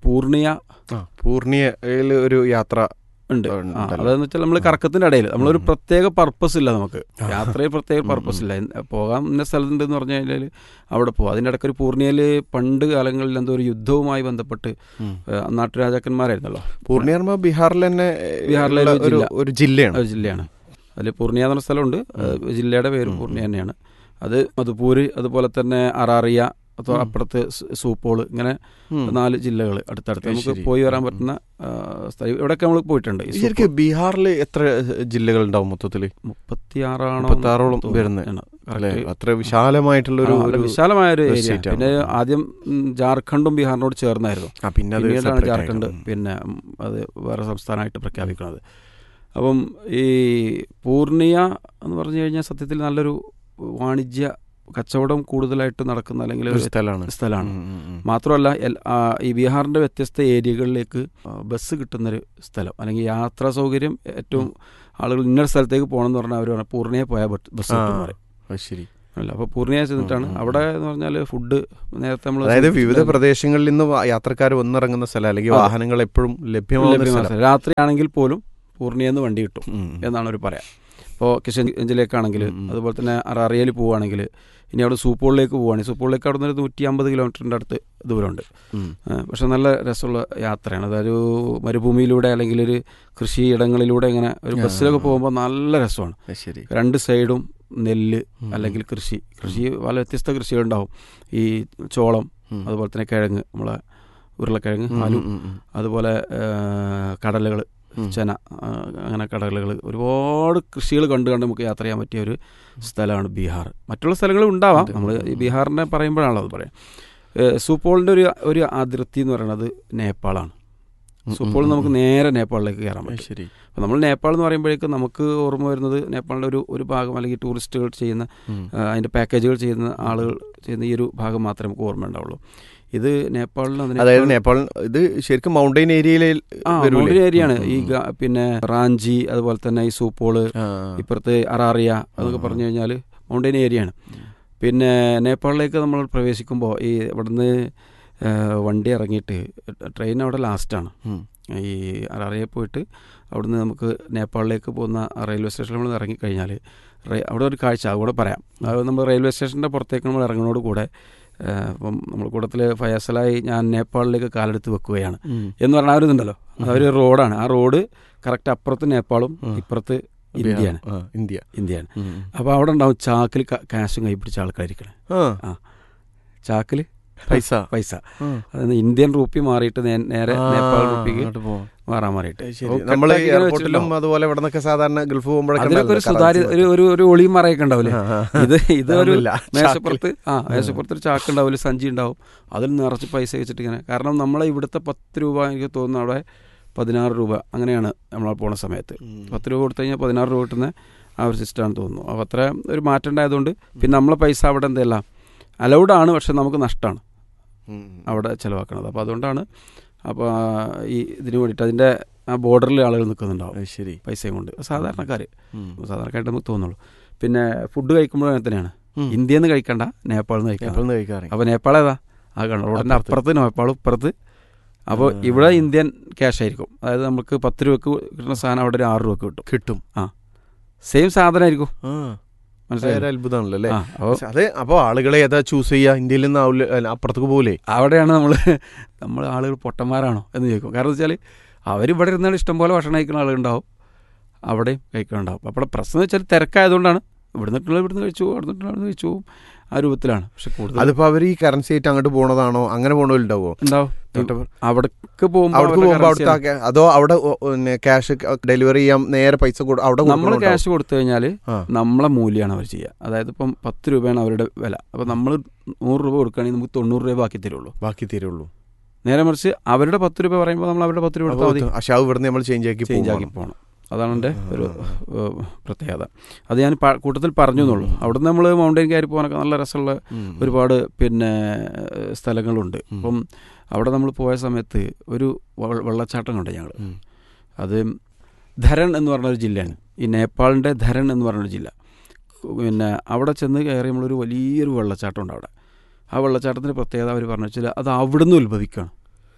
പൂർണിയയിൽ ഒരു യാത്ര ഉണ്ട്. അതെന്ന് വെച്ചാൽ നമ്മൾ കറക്കത്തിൻ്റെ ഇടയിൽ നമ്മളൊരു പ്രത്യേക പർപ്പസ് ഇല്ല, നമുക്ക് യാത്രയിൽ പ്രത്യേക പർപ്പസ് ഇല്ല, പോകാൻ ഇന്ന സ്ഥലത്തുണ്ടെന്ന് പറഞ്ഞു കഴിഞ്ഞാൽ അവിടെ പോകും. അതിൻ്റെ ഇടയ്ക്ക് ഒരു പൂർണിയയിൽ പണ്ട് കാലങ്ങളിൽ എന്തോ ഒരു യുദ്ധവുമായി ബന്ധപ്പെട്ട് നാട്ടുരാജാക്കന്മാരായിരുന്നല്ലോ. പൂർണിയ ബീഹാറിൽ തന്നെ, ബീഹാറിലെ ഒരു ജില്ലയാണ്. അതിൽ പൂർണിയ എന്ന സ്ഥലമുണ്ട്, ജില്ലയുടെ പേര് പൂർണിയ തന്നെയാണ്. അത് മധുപൂര്, അതുപോലെ തന്നെ അറാറിയ, അതോ അപ്പുറത്ത് സൂപ്പോൾ, ഇങ്ങനെ 4 ജില്ലകൾ അടുത്തടുത്ത് നമുക്ക് പോയി വരാൻ പറ്റുന്ന സ്ഥലം. ഇവിടെയൊക്കെ നമ്മൾ പോയിട്ടുണ്ട്. ശരിക്കും ബീഹാറിൽ എത്ര ജില്ലകൾ ഉണ്ടാവും മൊത്തത്തിൽ? 36 വരുന്നത്. അത്ര വിശാലമായിട്ടുള്ള വിശാലമായൊരു ഏരിയ. പിന്നെ ആദ്യം ജാർഖണ്ഡും ബീഹാറിനോട് ചേർന്നായിരുന്നു, പിന്നീടാണ് ജാർഖണ്ഡ് പിന്നെ അത് വേറെ സംസ്ഥാനമായിട്ട് പ്രഖ്യാപിക്കുന്നത്. അപ്പം ഈ പൂർണിയ എന്ന് പറഞ്ഞു കഴിഞ്ഞാൽ സത്യത്തിൽ നല്ലൊരു വാണിജ്യ കച്ചവടം കൂടുതലായിട്ട് നടക്കുന്ന അല്ലെങ്കിൽ ഒരു സ്ഥലമാണ്. ഉം. മാത്രമല്ല ഈ ബീഹാറിൻ്റെ വ്യത്യസ്ത ഏരിയകളിലേക്ക് ബസ് കിട്ടുന്നൊരു സ്ഥലം, അല്ലെങ്കിൽ യാത്രാ സൗകര്യം ഏറ്റവും ആളുകൾ ഇന്നൊരു സ്ഥലത്തേക്ക് പോകണം എന്ന് പറഞ്ഞാൽ അവർ പറഞ്ഞാൽ പൂർണ്ണയെ പോയാൽ ബസ് കിട്ടും പറയും. ശരി. അല്ല, അപ്പോൾ പൂർണ്ണയെ ചെന്നിട്ടാണ് അവിടെ എന്ന് പറഞ്ഞാൽ ഫുഡ് നേരത്തെ നമ്മൾ അതായത് വിവിധ പ്രദേശങ്ങളിൽ നിന്ന് യാത്രക്കാർ വന്നിറങ്ങുന്ന സ്ഥലം, അല്ലെങ്കിൽ വാഹനങ്ങൾ എപ്പോഴും ലഭ്യമാകുന്ന രാത്രി ആണെങ്കിൽ പോലും പൂർണ്ണിയെന്ന് വണ്ടി കിട്ടും എന്നാണ് അവർ പറയാം. ഇപ്പോൾ കിഷൻഗഞ്ചിലേക്കാണെങ്കിൽ, അതുപോലെ തന്നെ അറാറിയയിൽ പോവുകയാണെങ്കിൽ, ഇനി അവിടെ സൂപ്പോളിലേക്ക് പോവുകയാണെങ്കിൽ സൂപ്പോളിലേക്ക് അവിടെ നിന്ന് 150 കിലോമീറ്ററിൻ്റെ അടുത്ത് ദൂരമുണ്ട്. പക്ഷെ നല്ല രസമുള്ള യാത്രയാണ്. അതൊരു മരുഭൂമിയിലൂടെ അല്ലെങ്കിൽ ഒരു കൃഷിയിടങ്ങളിലൂടെ ഇങ്ങനെ ഒരു ബസ്സിലൊക്കെ പോകുമ്പോൾ നല്ല രസമാണ്. ശരി. രണ്ട് സൈഡും നെല്ല് അല്ലെങ്കിൽ കൃഷി പല വ്യത്യസ്ത കൃഷികളുണ്ടാവും. ഈ ചോളം, അതുപോലെ തന്നെ കിഴങ്ങ്, നമ്മളെ ഉരുളക്കിഴങ്ങ്, ആലു, അതുപോലെ കടലകൾ, ചെന, അങ്ങനെ കടലുകൾ, ഒരുപാട് കൃഷികൾ കണ്ട് നമുക്ക് യാത്ര ചെയ്യാൻ പറ്റിയ ഒരു സ്ഥലമാണ് ബീഹാർ. മറ്റുള്ള സ്ഥലങ്ങളും ഉണ്ടാവാം, നമ്മൾ ഈ ബീഹാറിനെ പറയുമ്പോഴാണല്ലോ അത് പറയാം. സൂപ്പോളിൻ്റെ ഒരു അതിർത്തി എന്ന് പറയുന്നത് നേപ്പാളാണ്. സൂപ്പോൾ നമുക്ക് നേരെ നേപ്പാളിലേക്ക് കയറാൻ പറ്റും. ശരി. അപ്പോൾ നമ്മൾ നേപ്പാൾ എന്ന് പറയുമ്പോഴേക്കും നമുക്ക് ഓർമ്മ വരുന്നത് നേപ്പാളിൻ്റെ ഒരു ഭാഗം, അല്ലെങ്കിൽ ടൂറിസ്റ്റുകൾ ചെയ്യുന്ന അതിൻ്റെ പാക്കേജുകൾ ചെയ്യുന്ന ആളുകൾ ചെയ്യുന്ന ഈ ഒരു ഭാഗം മാത്രമേ നമുക്ക് ഓർമ്മ ഉണ്ടാവുള്ളൂ. ഇത് നേപ്പാളിൽ, അതായത് നേപ്പാൾ ഇത് ശരിക്കും മൗണ്ടൈൻ ഏരിയയിൽ മൗണ്ടൈൻ ഏരിയയാണ്. ഈ പിന്നെ റാഞ്ചി, അതുപോലെ തന്നെ ഈ സൂപ്പോള്, ഇപ്പുറത്ത് അറാറിയ, അതൊക്കെ പറഞ്ഞു കഴിഞ്ഞാൽ മൗണ്ടൈൻ ഏരിയയാണ്. പിന്നെ നേപ്പാളിലേക്ക് നമ്മൾ പ്രവേശിക്കുമ്പോൾ ഈ ഇവിടുന്ന് വണ്ടി ഇറങ്ങിയിട്ട് ട്രെയിൻ അവിടെ ലാസ്റ്റാണ്. ഈ അറാറിയ പോയിട്ട് അവിടുന്ന് നമുക്ക് നേപ്പാളിലേക്ക് പോകുന്ന റെയിൽവേ സ്റ്റേഷനിൽ നമ്മൾ ഇറങ്ങിക്കഴിഞ്ഞാൽ അവിടെ ഒരു കാഴ്ച അതുകൂടെ പറയാം. അത് നമ്മൾ റെയിൽവേ സ്റ്റേഷൻ്റെ പുറത്തേക്ക് നമ്മൾ ഇറങ്ങുന്നതോട് കൂടെ ഇപ്പം നമ്മൾ കൂട്ടത്തിൽ ഫയാസലായി ഞാൻ നേപ്പാളിലേക്ക് കാലെടുത്ത് വെക്കുകയാണ് എന്ന് പറഞ്ഞാൽ അവരിതുണ്ടല്ലോ, അതൊരു റോഡാണ്. ആ റോഡ് കറക്റ്റ് അപ്പുറത്ത് നേപ്പാളും ഇപ്പുറത്ത് ഇന്ത്യയാണ്. അപ്പോൾ അവിടെ ഉണ്ടാവും ചാക്കിൽ കാശും കൈ പിടിച്ച ആൾക്കാരിക്കണേ. ചാക്കിൽ പൈസ അതായത് ഇന്ത്യൻ റുപ്പി മാറിയിട്ട് നേരെ നേപ്പാൾ റുപ്പിക്ക് മാറാൻ മാറിയിട്ട് അതുപോലെ സാധാരണ ഗൾഫ് പോകുമ്പോഴൊക്കെ ഒരു ഒളിയും മറയൊക്കെ ഉണ്ടാവില്ലേ. ഇത് ഒരു മേശപ്പുറത്ത് ഒരു ചാക്ക് ഉണ്ടാവില്ല, സഞ്ചി ഉണ്ടാവും, അതിൽ നിറച്ച് പൈസ വെച്ചിട്ട് ഇങ്ങനെ. കാരണം നമ്മളെ ഇവിടുത്തെ 10 രൂപ എനിക്ക് തോന്നുന്നു അവിടെ 16 രൂപ അങ്ങനെയാണ് നമ്മൾ പോണ സമയത്ത്. 10 രൂപ കൊടുത്തു കഴിഞ്ഞാൽ 16 രൂപ കിട്ടുന്ന ആ ഒരു സിസ്റ്റമാണ് തോന്നുന്നു. അപ്പോൾ അത്ര ഒരു മാറ്റം ഉണ്ടായതുകൊണ്ട് പിന്നെ നമ്മളെ പൈസ അവിടെ എന്തെല്ല അലൗഡാണ്, പക്ഷെ നമുക്ക് നഷ്ടമാണ് അവിടെ ചിലവാക്കണത്. അപ്പോൾ അതുകൊണ്ടാണ് അപ്പോൾ ഈ ഇതിന് വേണ്ടിയിട്ട് അതിൻ്റെ ആ ബോർഡറിൽ ആളുകൾ നിൽക്കുന്നുണ്ടാവും. ശരി. പൈസയും കൊണ്ട് സാധാരണക്കാരായിട്ട് നമുക്ക് തോന്നുള്ളൂ. പിന്നെ ഫുഡ് കഴിക്കുമ്പോഴും അങ്ങനെ തന്നെയാണ്. ഇന്ത്യയിൽ നിന്ന് കഴിക്കണ്ട, നേപ്പാളിൽ നിന്ന് കഴിക്കാം. അപ്പോൾ നേപ്പാൾ ഏതാ ആ കാണും, റോഡിൻ്റെ അപ്പുറത്ത് നേപ്പാളും ഇപ്പുറത്ത്. അപ്പോൾ ഇവിടെ ഇന്ത്യൻ ക്യാഷ് ആയിരിക്കും. അതായത് നമുക്ക് 10 രൂപക്ക് കിട്ടുന്ന സാധനം അവിടെ ഒരു 6 രൂപക്ക് കിട്ടും. സെയിം സാധനമായിരിക്കും. അത്ഭുതമാണല്ലോ അല്ലേ. അതെ. അപ്പോൾ ആളുകളെ ഏതാ ചൂസ് ചെയ്യുക? ഇന്ത്യയിൽ നിന്ന് അപ്പുറത്തേക്ക് പോലെ അവിടെയാണ് നമ്മൾ ആളുകൾ പൊട്ടന്മാരാണോ എന്ന് ചോദിക്കും. കാരണം വെച്ചാൽ അവരിവിടെ ഇരുന്നാൽ ഇഷ്ടംപോലെ ഭക്ഷണം കഴിക്കുന്ന ആളുകളുണ്ടാവും, അവിടെയും കഴിക്കുന്നുണ്ടാവും. അപ്പോൾ പ്രശ്നം എന്ന് വെച്ചാൽ തിരക്കായതുകൊണ്ടാണ് ഇവിടുന്ന് കഴിച്ചു അവിടുന്ന് കഴിച്ചു ആ രൂപത്തിലാണ്. പക്ഷെ കൂടുതൽ അതിപ്പോൾ അവർ ഈ കറൻസി ആയിട്ട് അങ്ങോട്ട് പോകണതാണോ, അങ്ങനെ പോകണവരുണ്ടാവോ? ഉണ്ടാവും. അവിടേക്ക് പോകുമ്പോൾ അതോ അവിടെ ക്യാഷ് ഡെലിവറി ചെയ്യാൻ നേരെ പൈസ അവിടെ നമ്മൾ ക്യാഷ് കൊടുത്തു കഴിഞ്ഞാൽ നമ്മളെ മൂല്യമാണ് അവർ ചെയ്യുക. അതായത് ഇപ്പം 10 രൂപയാണ് അവരുടെ വില. അപ്പോൾ നമ്മൾ 100 രൂപ കൊടുക്കുകയാണെങ്കിൽ നമുക്ക് 90 രൂപ ബാക്കി തരുള്ളൂ. നേരെ മറിച്ച് അവരുടെ 10 രൂപ പറയുമ്പോൾ നമ്മൾ അവരുടെ 10 രൂപ കൊടുത്താൽ മതി. പക്ഷേ ഇവിടുന്ന് നമ്മൾ ചേഞ്ച് ആക്കി പോകണം. അതാണ് എൻ്റെ ഒരു പ്രത്യേകത. അത് ഞാൻ കൂട്ടത്തിൽ പറഞ്ഞു എന്നുള്ളൂ. അവിടുന്ന് നമ്മൾ മൗണ്ടൈൻ കയറി പോകാനൊക്കെ നല്ല രസമുള്ള ഒരുപാട് പിന്നെ സ്ഥലങ്ങളുണ്ട്. അപ്പം അവിടെ നമ്മൾ പോയ സമയത്ത് ഒരു വെള്ളച്ചാട്ടം കണ്ടു ഞങ്ങൾ. അത് ധരൺ എന്ന് പറഞ്ഞൊരു ജില്ലയാണ്. ഈ നേപ്പാളിൻ്റെ ധരൺ എന്ന് പറഞ്ഞൊരു ജില്ല. പിന്നെ അവിടെ ചെന്ന് കയറി നമ്മളൊരു വലിയൊരു വെള്ളച്ചാട്ടം ഉണ്ട് അവിടെ. ആ വെള്ളച്ചാട്ടത്തിൻ്റെ പ്രത്യേകത അവർ പറഞ്ഞു വെച്ചാൽ അത് അവിടുന്ന് ഉത്ഭവിക്കുകയാണ്.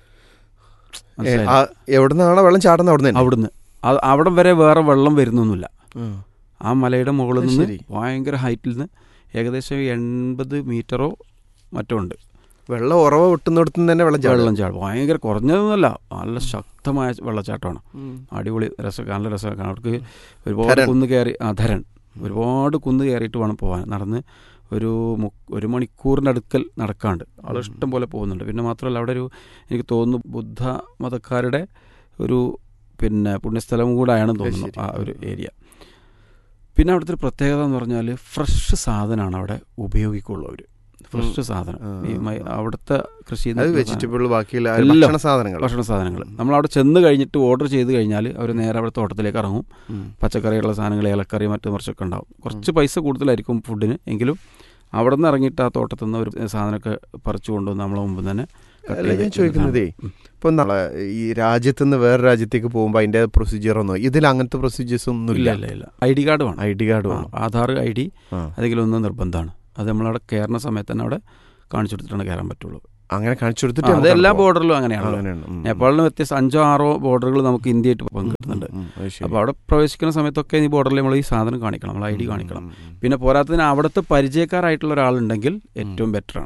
എവിടെ നിന്നാണ് വെള്ളം ചാടുന്നത്? അവിടുന്ന് അവിടെ വരെ വേറെ വെള്ളം വരുന്നൊന്നുമില്ല. ആ മലയുടെ മുകളിൽ നിന്ന് ഭയങ്കര ഹൈറ്റിൽ നിന്ന് ഏകദേശം 80 മീറ്ററോ മറ്റോ ഉണ്ട്. വെള്ളം ഉറവ വെട്ടുന്നിടത്തു തന്നെ വെള്ളം ചാടും. ഭയങ്കര കുറഞ്ഞതൊന്നുമല്ല, നല്ല ശക്തമായ വെള്ളച്ചാട്ടമാണ്. അടിപൊളി നല്ല രസമൊക്കെ. അവർക്ക് ഒരുപാട് കുന്ന് കയറി ധരൺ ഒരുപാട് കുന്ന് കയറിയിട്ട് വേണം പോകാൻ. നടന്ന് ഒരു മണിക്കൂറിൻ്റെ അടുക്കൽ നടക്കാണ്ട് ആൾ ഇഷ്ടം പോലെ പോകുന്നുണ്ട്. പിന്നെ മാത്രമല്ല അവിടെ എനിക്ക് തോന്നുന്നു ബുദ്ധ മതക്കാരുടെ ഒരു പിന്നെ പുണ്യസ്ഥലം കൂടായാണ് തോന്നുന്നു ആ ഒരു ഏരിയ. പിന്നെ അവിടുത്തെ ഒരു പ്രത്യേകത എന്ന് പറഞ്ഞാൽ ഫ്രഷ് സാധനമാണ് അവിടെ ഉപയോഗിക്കുള്ളൂ. അവർ ഫ്രഷ് സാധനം ഈ അവിടുത്തെ കൃഷി വെജിറ്റബിൾ ബാക്കിയുള്ള ഭക്ഷണ സാധനങ്ങൾ നമ്മളവിടെ ചെന്ന് കഴിഞ്ഞിട്ട് ഓർഡർ ചെയ്ത് കഴിഞ്ഞാൽ അവർ നേരെ അവിടെ തോട്ടത്തിലേക്ക് ഇറങ്ങും. പച്ചക്കറിയുള്ള സാധനങ്ങൾ, ഇലക്കറി, മറ്റു മറിച്ചൊക്കെ ഉണ്ടാവും. കുറച്ച് പൈസ കൂടുതലായിരിക്കും ഫുഡിന്, എങ്കിലും അവിടെ നിന്ന് ഇറങ്ങിയിട്ട് ആ തോട്ടത്തിൽ നിന്ന് ഒരു സാധനമൊക്കെ പറിച്ചു കൊണ്ടുവന്ന് നമ്മളെ മുമ്പ് തന്നെ. അല്ല ഞാൻ ചോദിക്കുന്നതേ, ഇപ്പം നമ്മളെ ഈ രാജ്യത്ത് നിന്ന് വേറെ രാജ്യത്തേക്ക് പോകുമ്പോൾ അതിൻ്റെ പ്രൊസീജിയർ ഒന്നും ഇതിൽ അങ്ങനത്തെ പ്രൊസീജിയേഴ്സ് ഒന്നും ഇല്ല. ഇല്ല. ID കാർഡ് വേണം. ID കാർഡ് വേണം. ആധാർ, ID അതെങ്കിലും ഒന്ന് നിർബന്ധമാണ്. അത് നമ്മളവിടെ കയറുന്ന സമയത്ത് തന്നെ അവിടെ കാണിച്ചു കൊടുത്തിട്ടാണ് കയറാൻ പറ്റുള്ളൂ. അങ്ങനെ കാണിച്ചു കൊടുത്തിട്ട് അത് എല്ലാ ബോർഡറിലും അങ്ങനെയാണ്. നേപ്പാളിന് വ്യത്യസ്ത 5-6 ബോർഡറുകൾ നമുക്ക് ഇന്ത്യയായിട്ട് പങ്കിടുന്നുണ്ട്. അപ്പോൾ അവിടെ പ്രവേശിക്കുന്ന സമയത്തൊക്കെ ഈ ബോർഡറിൽ നമ്മൾ ഈ സാധനം കാണിക്കണം, നമ്മൾ ID കാണിക്കണം. പിന്നെ പോരാത്തതിന് അവിടുത്തെ പരിചയക്കാരായിട്ടുള്ള ഒരാളുണ്ടെങ്കിൽ ഏറ്റവും ബെറ്ററാണ്.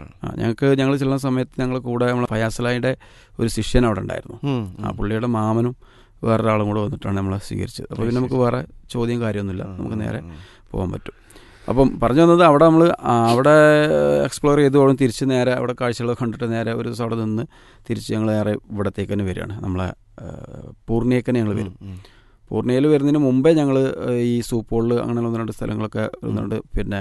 ഞങ്ങൾ ചെല്ലുന്ന സമയത്ത് ഞങ്ങൾ കൂടെ നമ്മൾ ഫയാസലായുടെ ഒരു ശിഷ്യൻ അവിടെ ഉണ്ടായിരുന്നു. ആ പുള്ളിയുടെ മാമനും വേറൊരാളും കൂടെ വന്നിട്ടാണ് നമ്മളെ സ്വീകരിച്ചത്. അപ്പോൾ പിന്നെ നമുക്ക് വേറെ ചോദ്യം കാര്യമൊന്നുമില്ല, നമുക്ക് നേരെ പോകാൻ പറ്റും. അപ്പം പറഞ്ഞു വന്നത് അവിടെ എക്സ്പ്ലോർ ചെയ്ത് തിരിച്ച് നേരെ അവിടെ കാഴ്ചകളൊക്കെ കണ്ടിട്ട് നേരെ ഒരു ദിവസം അവിടെ നിന്ന് തിരിച്ച് ഞങ്ങൾ നേരെ ഇവിടത്തേക്ക് തന്നെ വരികയാണ്. നമ്മളെ പൂർണിയേക്ക് തന്നെ ഞങ്ങൾ വരും. പൂർണിയയിൽ വരുന്നതിന് മുമ്പേ ഞങ്ങൾ ഈ സൂപ്പോളിൽ അങ്ങനെ 1-2 സ്ഥലങ്ങളൊക്കെ പിന്നെ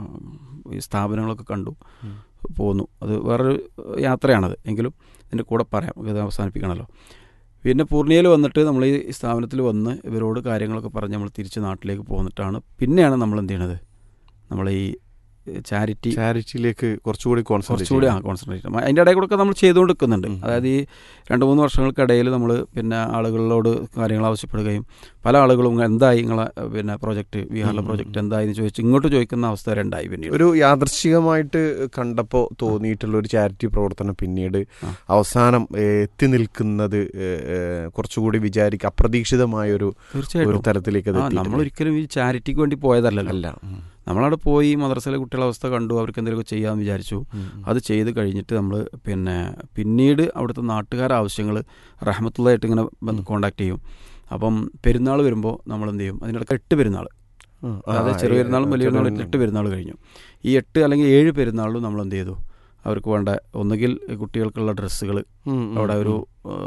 ഈ സ്ഥാപനങ്ങളൊക്കെ കണ്ടു പോന്നു. അത് വേറൊരു യാത്രയാണത്, എങ്കിലും ഇതിൻ്റെ കൂടെ പറയാം, ഇത് അവസാനിപ്പിക്കണമല്ലോ. പിന്നെ പൂർണിയയിൽ വന്നിട്ട് നമ്മൾ ഈ സ്ഥാപനത്തിൽ വന്ന് ഇവരോട് കാര്യങ്ങളൊക്കെ പറഞ്ഞ് നമ്മൾ തിരിച്ച് നാട്ടിലേക്ക് പോന്നിട്ടാണ് പിന്നെയാണ് നമ്മൾ എന്ത് ചെയ്യണത്, നമ്മൾ ഈ ചാരിറ്റിയിലേക്ക് കുറച്ചുകൂടി കോൺസെൻട്രേറ്റ് അതിൻ്റെ ഇടയിൽ കൂടെ നമ്മൾ ചെയ്തുകൊണ്ടിരിക്കുന്നുണ്ട്. അതായത് ഈ 2-3 വർഷങ്ങൾക്കിടയിൽ നമ്മൾ പിന്നെ ആളുകളോട് കാര്യങ്ങൾ ആവശ്യപ്പെടുകയും പല ആളുകളും എന്തായി നിങ്ങളെ പിന്നെ പ്രോജക്റ്റ്, ബീഹാറിലെ പ്രോജക്റ്റ് എന്തായി എന്ന് ചോദിച്ച് ഇങ്ങോട്ട് ചോദിക്കുന്ന അവസ്ഥ വരെ ഉണ്ടായി. പിന്നെ ഒരു യാദൃശ്ചികമായിട്ട് കണ്ടപ്പോൾ തോന്നിയിട്ടുള്ള ഒരു ചാരിറ്റി പ്രവർത്തനം പിന്നീട് അവസാനം എത്തി നിൽക്കുന്നത് കുറച്ചുകൂടി അപ്രതീക്ഷിതമായൊരു തലത്തിലേക്ക് നമ്മളൊരിക്കലും ഈ ചാരിറ്റിക്ക് വേണ്ടി പോയതല്ലല്ലോ. നമ്മളവിടെ പോയി മദ്രസയിലെ കുട്ടികളുടെ അവസ്ഥ കണ്ടു, അവർക്ക് എന്തെങ്കിലുമൊക്കെ ചെയ്യാമെന്ന് വിചാരിച്ചു. അത് ചെയ്ത് കഴിഞ്ഞിട്ട് നമ്മൾ പിന്നീട് അവിടുത്തെ നാട്ടുകാരുടെ ആവശ്യങ്ങൾ റഹ്മത്തുള്ളായിട്ട് ഇങ്ങനെ കോണ്ടാക്ട് ചെയ്യും. അപ്പം പെരുന്നാൾ വരുമ്പോൾ നമ്മൾ എന്ത് ചെയ്യും, അതിനിടയ്ക്ക് 8 പെരുന്നാൾ, അതായത് ചെറിയ പെരുന്നാളും വലിയ പെരുന്നാളും 8 പെരുന്നാൾ കഴിഞ്ഞു. ഈ 8 അല്ലെങ്കിൽ 7 പെരുന്നാളിലും നമ്മൾ എന്ത് ചെയ്തു, അവർക്ക് വേണ്ട ഒന്നുകിൽ കുട്ടികൾക്കുള്ള ഡ്രസ്സുകൾ, അവിടെ ഒരു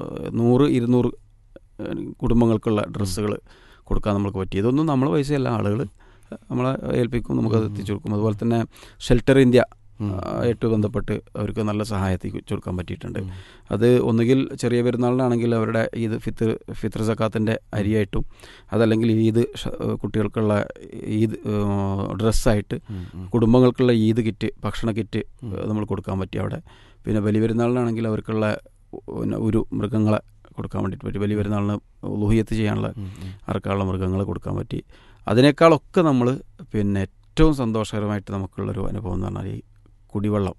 100-200 കുടുംബങ്ങൾക്കുള്ള ഡ്രസ്സുകൾ കൊടുക്കാൻ നമ്മൾക്ക് പറ്റി. ഇതൊന്നും നമ്മളെ പൈസയല്ല, ആളുകൾ നമ്മളെ ഏൽപ്പിക്കും, നമുക്കത് എത്തിച്ചു കൊടുക്കും. അതുപോലെ തന്നെ ഷെൽട്ടർ ഇന്ത്യ ആയിട്ട് ബന്ധപ്പെട്ട് അവർക്ക് നല്ല സഹായത്തിൽ കൊടുക്കാൻ പറ്റിയിട്ടുണ്ട്. അത് ഒന്നുകിൽ ചെറിയ പെരുന്നാളിനാണെങ്കിൽ അവരുടെ ഫിത്ർ സക്കാത്തിൻ്റെ അരിയായിട്ടും, അതല്ലെങ്കിൽ ഈദ് കുട്ടികൾക്കുള്ള ഈദ് ഡ്രസ്സായിട്ട്, കുടുംബങ്ങൾക്കുള്ള ഈദ് കിറ്റ്, ഭക്ഷണ കിറ്റ് നമ്മൾ കൊടുക്കാൻ പറ്റി അവിടെ. പിന്നെ വലിയ പെരുന്നാളിനാണെങ്കിൽ അവർക്കുള്ള ഒരു മൃഗങ്ങളെ കൊടുക്കാൻ വേണ്ടിയിട്ട് പറ്റി. വലിയ പെരുന്നാളിന് ഉളുഹിയത്ത് ചെയ്യാനുള്ള അറക്കാനുള്ള മൃഗങ്ങളെ കൊടുക്കാൻ പറ്റി. അതിനേക്കാളൊക്കെ നമ്മൾ പിന്നെ ഏറ്റവും സന്തോഷകരമായിട്ട് നമുക്കുള്ളൊരു അനുഭവം എന്ന് പറഞ്ഞാൽ ഈ കുടിവെള്ളം,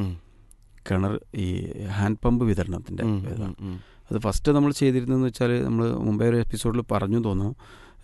കിണർ, ഈ ഹാൻഡ് പമ്പ് വിതരണത്തിൻ്റെ ഇതാണ്. അത് ഫസ്റ്റ് നമ്മൾ ചെയ്തിരുന്നതെന്ന് വെച്ചാൽ, നമ്മൾ മുമ്പേ ഒരു എപ്പിസോഡിൽ പറഞ്ഞു തോന്നുന്നു,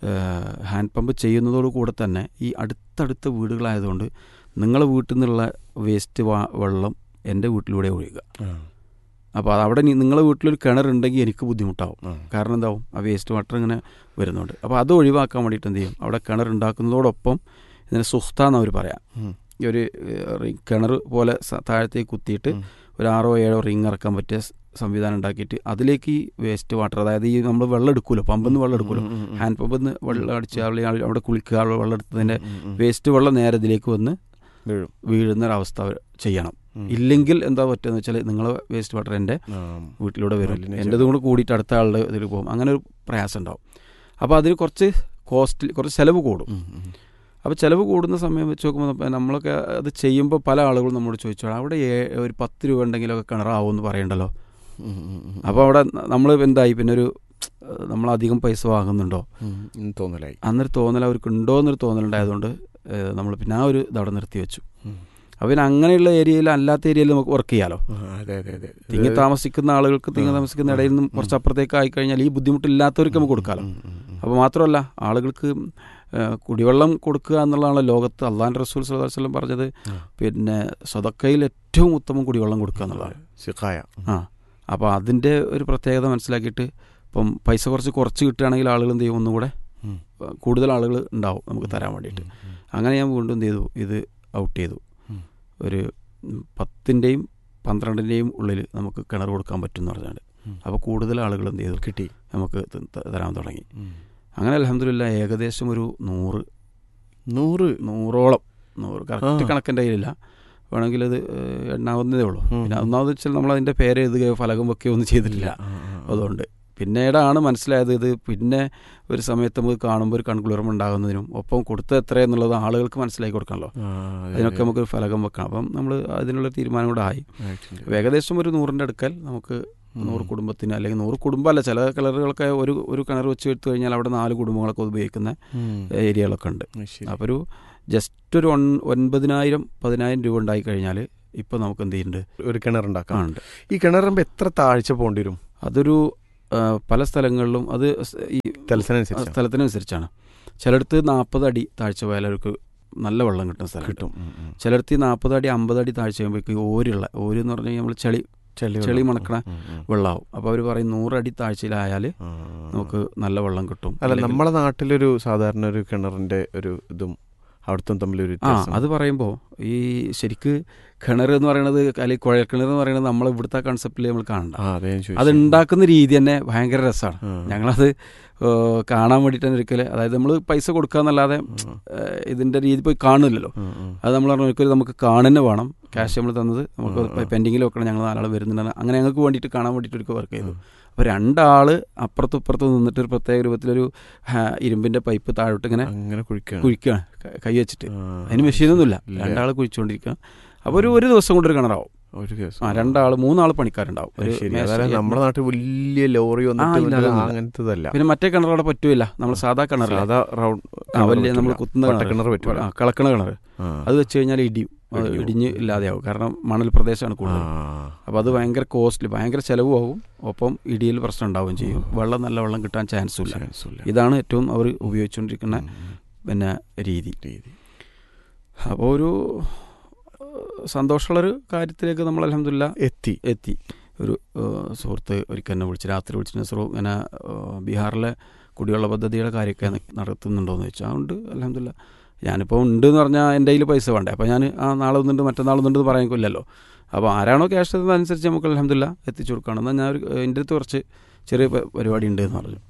ഹാൻഡ് പമ്പ് ചെയ്യുന്നതോടു കൂടെ തന്നെ ഈ അടുത്തടുത്ത വീടുകളായതുകൊണ്ട് നിങ്ങളെ വീട്ടിൽ നിന്നുള്ള വേസ്റ്റ് വെള്ളം എൻ്റെ വീട്ടിലൂടെ ഒഴുകുക. അപ്പോൾ അതവിടെ നിങ്ങളെ വീട്ടിലൊരു കിണറുണ്ടെങ്കിൽ എനിക്ക് ബുദ്ധിമുട്ടാവും. കാരണം എന്താവും, ആ വേസ്റ്റ് വാട്ടർ ഇങ്ങനെ വരുന്നുണ്ട്. അപ്പോൾ അത് ഒഴിവാക്കാൻ വേണ്ടിയിട്ട് എന്ത് ചെയ്യും, അവിടെ കിണർ ഉണ്ടാക്കുന്നതോടൊപ്പം ഇതിനെ സുസ്ത എന്നവർ പറയാം, ഈ ഒരു കിണർ പോലെ താഴത്തേക്ക് കുത്തിയിട്ട് ഒരു 6-7 റിങ് ഇറക്കാൻ പറ്റിയ സംവിധാനം ഉണ്ടാക്കിയിട്ട് അതിലേക്ക് ഈ വേസ്റ്റ് വാട്ടർ, അതായത് ഈ നമ്മൾ വെള്ളം എടുക്കുമല്ലോ, പമ്പിൽ നിന്ന് വെള്ളം എടുക്കുമല്ലോ, ഹാൻഡ് പമ്പിൽ നിന്ന് വെള്ളം അടിച്ച് അവിടെ കുളിക്കുക, വെള്ളം എടുത്തതിൻ്റെ വേസ്റ്റ് വെള്ളം നേരെ ഇതിലേക്ക് വന്ന് വീഴുന്നൊരവസ്ഥ ചെയ്യണം. ഇല്ലെങ്കിൽ എന്താ പറ്റുക വെച്ചാൽ നിങ്ങളെ വേസ്റ്റ് വാട്ടർ എൻ്റെ വീട്ടിലൂടെ വരും, എൻ്റെതും കൂടെ കൂടിയിട്ട് അടുത്ത ആളുടെ ഇതിൽ പോകും. അങ്ങനെ ഒരു പ്രയാസം ഉണ്ടാവും. അപ്പോൾ അതിന് കുറച്ച് ചിലവ് കൂടും. അപ്പോൾ ചിലവ് കൂടുന്ന സമയം വെച്ച് നോക്കുമ്പോൾ നമ്മളൊക്കെ അത് ചെയ്യുമ്പോൾ പല ആളുകളും നമ്മോട് ചോദിച്ചോളാം, അവിടെ ഒരു 10 രൂപ ഉണ്ടെങ്കിലൊക്കെ കിണറാവുമെന്ന് പറയണ്ടല്ലോ. അപ്പോൾ അവിടെ നമ്മൾ എന്തായി, പിന്നെ നമ്മളധികം പൈസ വാങ്ങുന്നുണ്ടോ തോന്നലായി. അന്നൊരു തോന്നൽ അവർക്ക് ഉണ്ടോ എന്നൊരു തോന്നലുണ്ടായതുകൊണ്ട് നമ്മൾ പിന്നെ ആ ഒരു ഇതവിടെ നിർത്തി വെച്ചു. അപ്പോൾ പിന്നെ അങ്ങനെയുള്ള ഏരിയയിൽ, അല്ലാത്ത ഏരിയയിൽ നമുക്ക് വർക്ക് ചെയ്യാമല്ലോ. തിങ്ങി താമസിക്കുന്ന ആളുകൾക്ക് തിങ്ങി താമസിക്കുന്ന ഇടയിൽ നിന്നും കുറച്ച് അപ്പുറത്തേക്ക് ആയിക്കഴിഞ്ഞാൽ ഈ ബുദ്ധിമുട്ടില്ലാത്തവർക്ക് നമുക്ക് കൊടുക്കാമല്ലോ. അപ്പോൾ മാത്രമല്ല, ആളുകൾക്ക് കുടിവെള്ളം കൊടുക്കുക എന്നുള്ളതാണ് ലോകത്ത് അള്ളാഹുവിൻ്റെ റസൂൽ സ്വല്ലല്ലാഹു അലൈഹി വസല്ലം പറഞ്ഞത്. പിന്നെ സദക്കയിൽ ഏറ്റവും ഉത്തമം കുടിവെള്ളം കൊടുക്കുക എന്നുള്ളതാണ്. അപ്പോൾ അതിൻ്റെ ഒരു പ്രത്യേകത മനസ്സിലാക്കിയിട്ട് ഇപ്പം പൈസ കുറച്ച് കിട്ടുകയാണെങ്കിൽ ആളുകൾ എന്ത് ചെയ്യും, ഒന്നുകൂടെ കൂടുതൽ ആളുകൾ ഉണ്ടാവും നമുക്ക് തരാൻ വേണ്ടിയിട്ട്. അങ്ങനെ ഞാൻ വീണ്ടും എന്ത് ചെയ്തു, ഇത് ഔട്ട് ചെയ്തു. ഒരു 10-ൻ്റെയും 12-ൻ്റെയും ഉള്ളിൽ നമുക്ക് കിണർ കൊടുക്കാൻ പറ്റും എന്ന് പറഞ്ഞാൽ, അപ്പോൾ കൂടുതൽ ആളുകൾ എന്ത് ചെയ്തു, കിട്ടി, നമുക്ക് തരാൻ തുടങ്ങി. അങ്ങനെ അൽഹംദുലില്ലാഹ് ഏകദേശം ഒരു 100-ഓളം കറക്റ്റ് കണക്കിൻ്റെ കയ്യിലില്ല, വേണമെങ്കിൽ അത് എണ്ണാവുന്നതേ ഉള്ളൂ. പിന്നെ ഒന്നാമത് വെച്ചാൽ നമ്മളതിൻ്റെ പേര് എഴുതുകയോ ഫലകം വെക്കുകയോ ഒന്നും ചെയ്തിട്ടില്ല. അതുകൊണ്ട് പിന്നീടാണ് മനസ്സിലായത് ഇത്. പിന്നെ ഒരു സമയത്ത് നമുക്ക് കാണുമ്പോൾ ഒരു കൺകുളിർമ ഉണ്ടാകുന്നതിനും ഒപ്പം കൊടുത്തത് എത്രയെന്നുള്ളത് ആളുകൾക്ക് മനസ്സിലാക്കി കൊടുക്കണമല്ലോ. അതിനൊക്കെ നമുക്കൊരു ഫലകം വെക്കണം. അപ്പം നമ്മൾ അതിനുള്ള തീരുമാനം കൂടെ ആയി. ഏകദേശം ഒരു 100ൻ്റെ അടുക്കൽ നമുക്ക് 100 കുടുംബത്തിന്, അല്ലെങ്കിൽ 100 കുടുംബമല്ല, ചില കിണറുകളൊക്കെ ഒരു കിണർ വെച്ച് എടുത്തു കഴിഞ്ഞാൽ അവിടെ 4 കുടുംബങ്ങളൊക്കെ ഉപയോഗിക്കുന്ന ഏരിയകളൊക്കെ ഉണ്ട്. അപ്പോൾ ഒരു ജസ്റ്റ് ഒരു 9,000-10,000 രൂപ ഉണ്ടായി കഴിഞ്ഞാൽ ഇപ്പോൾ നമുക്ക് എന്ത് ചെയ്യുന്നുണ്ട്, ഒരു കിണറുണ്ടാക്കാറുണ്ട്. ഈ കിണറുമ്പോൾ എത്ര താഴ്ച പോകേണ്ടി വരും? അതൊരു പല സ്ഥലങ്ങളിലും അത് ഈ സ്ഥലത്തിനനുസരിച്ചാണ്. ചിലയിടത്ത് 40 അടി താഴ്ച പോയാൽ അവർക്ക് നല്ല വെള്ളം കിട്ടുന്ന സ്ഥലം കിട്ടും. ചിലയിടത്ത് 40 അടി 50 അടി താഴ്ച കഴിയുമ്പോഴേക്ക് ഓര് എന്ന് പറഞ്ഞു കഴിഞ്ഞാൽ നമ്മൾ ചെളി മണക്കണ വെള്ളമാവും. അപ്പോൾ അവർ പറയും 100 അടി താഴ്ചയിലായാൽ നമുക്ക് നല്ല വെള്ളം കിട്ടും. അല്ല, നമ്മളെ നാട്ടിലൊരു സാധാരണ ഒരു കിണറിൻ്റെ ഒരു ഇതും അവിടുത്തെ തമ്മിലൊരു അത് പറയുമ്പോൾ ഈ ശരിക്ക് കിണർ എന്ന് പറയുന്നത്, അല്ലെങ്കിൽ കുഴൽ കിണർ എന്ന് പറയുന്നത് നമ്മൾ ഇവിടുത്തെ കൺസെപ്റ്റിൽ നമ്മൾ കാണണ്ട. അത് ഉണ്ടാക്കുന്ന രീതി തന്നെ ഭയങ്കര രസമാണ്. ഞങ്ങളത് കാണാൻ വേണ്ടിയിട്ട് തന്നെ ഒരിക്കലും, അതായത് നമ്മൾ പൈസ കൊടുക്കുക എന്നല്ലാതെ ഇതിൻ്റെ രീതി പോയി കാണില്ലല്ലോ. അത് നമ്മൾ പറഞ്ഞ ഒരിക്കലും നമുക്ക് കാണുന്നെ വേണം. ക്യാഷ് നമ്മൾ തന്നത് നമുക്ക് പെൻഡിങ്ങിൽ വെക്കണം, ഞങ്ങൾ 4 ആൾ വരുന്നുണ്ടെന്ന്. അങ്ങനെ ഞങ്ങൾക്ക് വേണ്ടിയിട്ട് കാണാൻ വേണ്ടിയിട്ട് ഒരിക്കൽ വർക്ക് ചെയ്തു. അപ്പോൾ 2 ആൾ അപ്പുറത്തും ഇപ്പുറത്തും നിന്നിട്ട് ഒരു പ്രത്യേക രൂപത്തിലൊരു ഇരുമ്പിൻ്റെ പൈപ്പ് താഴോട്ട് ഇങ്ങനെ കുഴിക്കുകയാണ് കൈ വെച്ചിട്ട്. അതിന് മെഷീനൊന്നുമില്ല, 2 ആൾ കുഴിച്ചുകൊണ്ടിരിക്കുക. അപ്പോൾ ഒരു ദിവസം കൊണ്ടൊരു കിണറാവും. 2 ആൾ 3 ആൾ പണിക്കാരുണ്ടാവും. നമ്മുടെ നാട്ടിൽ വലിയ ലോറി അങ്ങനത്തതല്ല. പിന്നെ മറ്റേ കിണറവിടെ പറ്റൂല, നമ്മൾ സാധാ കിണർ, വലിയ നമ്മൾ കുത്തുന്ന കിണർ പറ്റൂല, കളക്കണ കിണർ. അത് വെച്ച് കഴിഞ്ഞാൽ ഇടിഞ്ഞ് ഇല്ലാതെയാവും. കാരണം മണൽ പ്രദേശമാണ് കൂടുതൽ. അപ്പോൾ അത് ഭയങ്കര കോസ്റ്റ്ലി, ഭയങ്കര ചിലവുമാകും. ഒപ്പം ഇടിയിൽ പ്രശ്നം ഉണ്ടാവുകയും ചെയ്യും. നല്ല വെള്ളം കിട്ടാൻ ചാൻസും ഇല്ല. ഇതാണ് ഏറ്റവും അവർ ഉപയോഗിച്ചുകൊണ്ടിരിക്കുന്ന പിന്നെ രീതി. അപ്പോൾ ഒരു സന്തോഷമുള്ളൊരു കാര്യത്തിലേക്ക് നമ്മൾ അൽഹംദുലില്ലാ എത്തി. ഒരു സുഹൃത്ത് ഒരിക്കൽ എന്നെ രാത്രി വിളിച്ചിട്ട് നസ്രു ഇങ്ങനെ ബീഹാറിലെ കുടിവെള്ള പദ്ധതിയുടെ കാര്യമൊക്കെ നടത്തുന്നുണ്ടോയെന്ന് ചോദിച്ചാൽ അതുകൊണ്ട് അൽഹംദുലില്ലാ. ഞാനിപ്പോൾ ഉണ്ട് എന്ന് പറഞ്ഞാൽ എൻ്റെ കയ്യിൽ പൈസ വേണ്ടേ. അപ്പോൾ ഞാൻ നാളെ ഒന്നുണ്ട് മറ്റന്നാളൊന്നുണ്ട് പറയാൻ കൊല്ലല്ലോ. അപ്പോൾ ആരാണോ ക്യാഷ് തരുന്നതനുസരിച്ച് നമുക്ക് അൽഹംദുലില്ലാ എത്തിച്ചു കൊടുക്കണം. എന്നാൽ ഞാൻ എൻ്റെ അടുത്ത് കുറച്ച് ചെറിയ പരിപാടി ഉണ്ട് എന്ന് പറഞ്ഞു.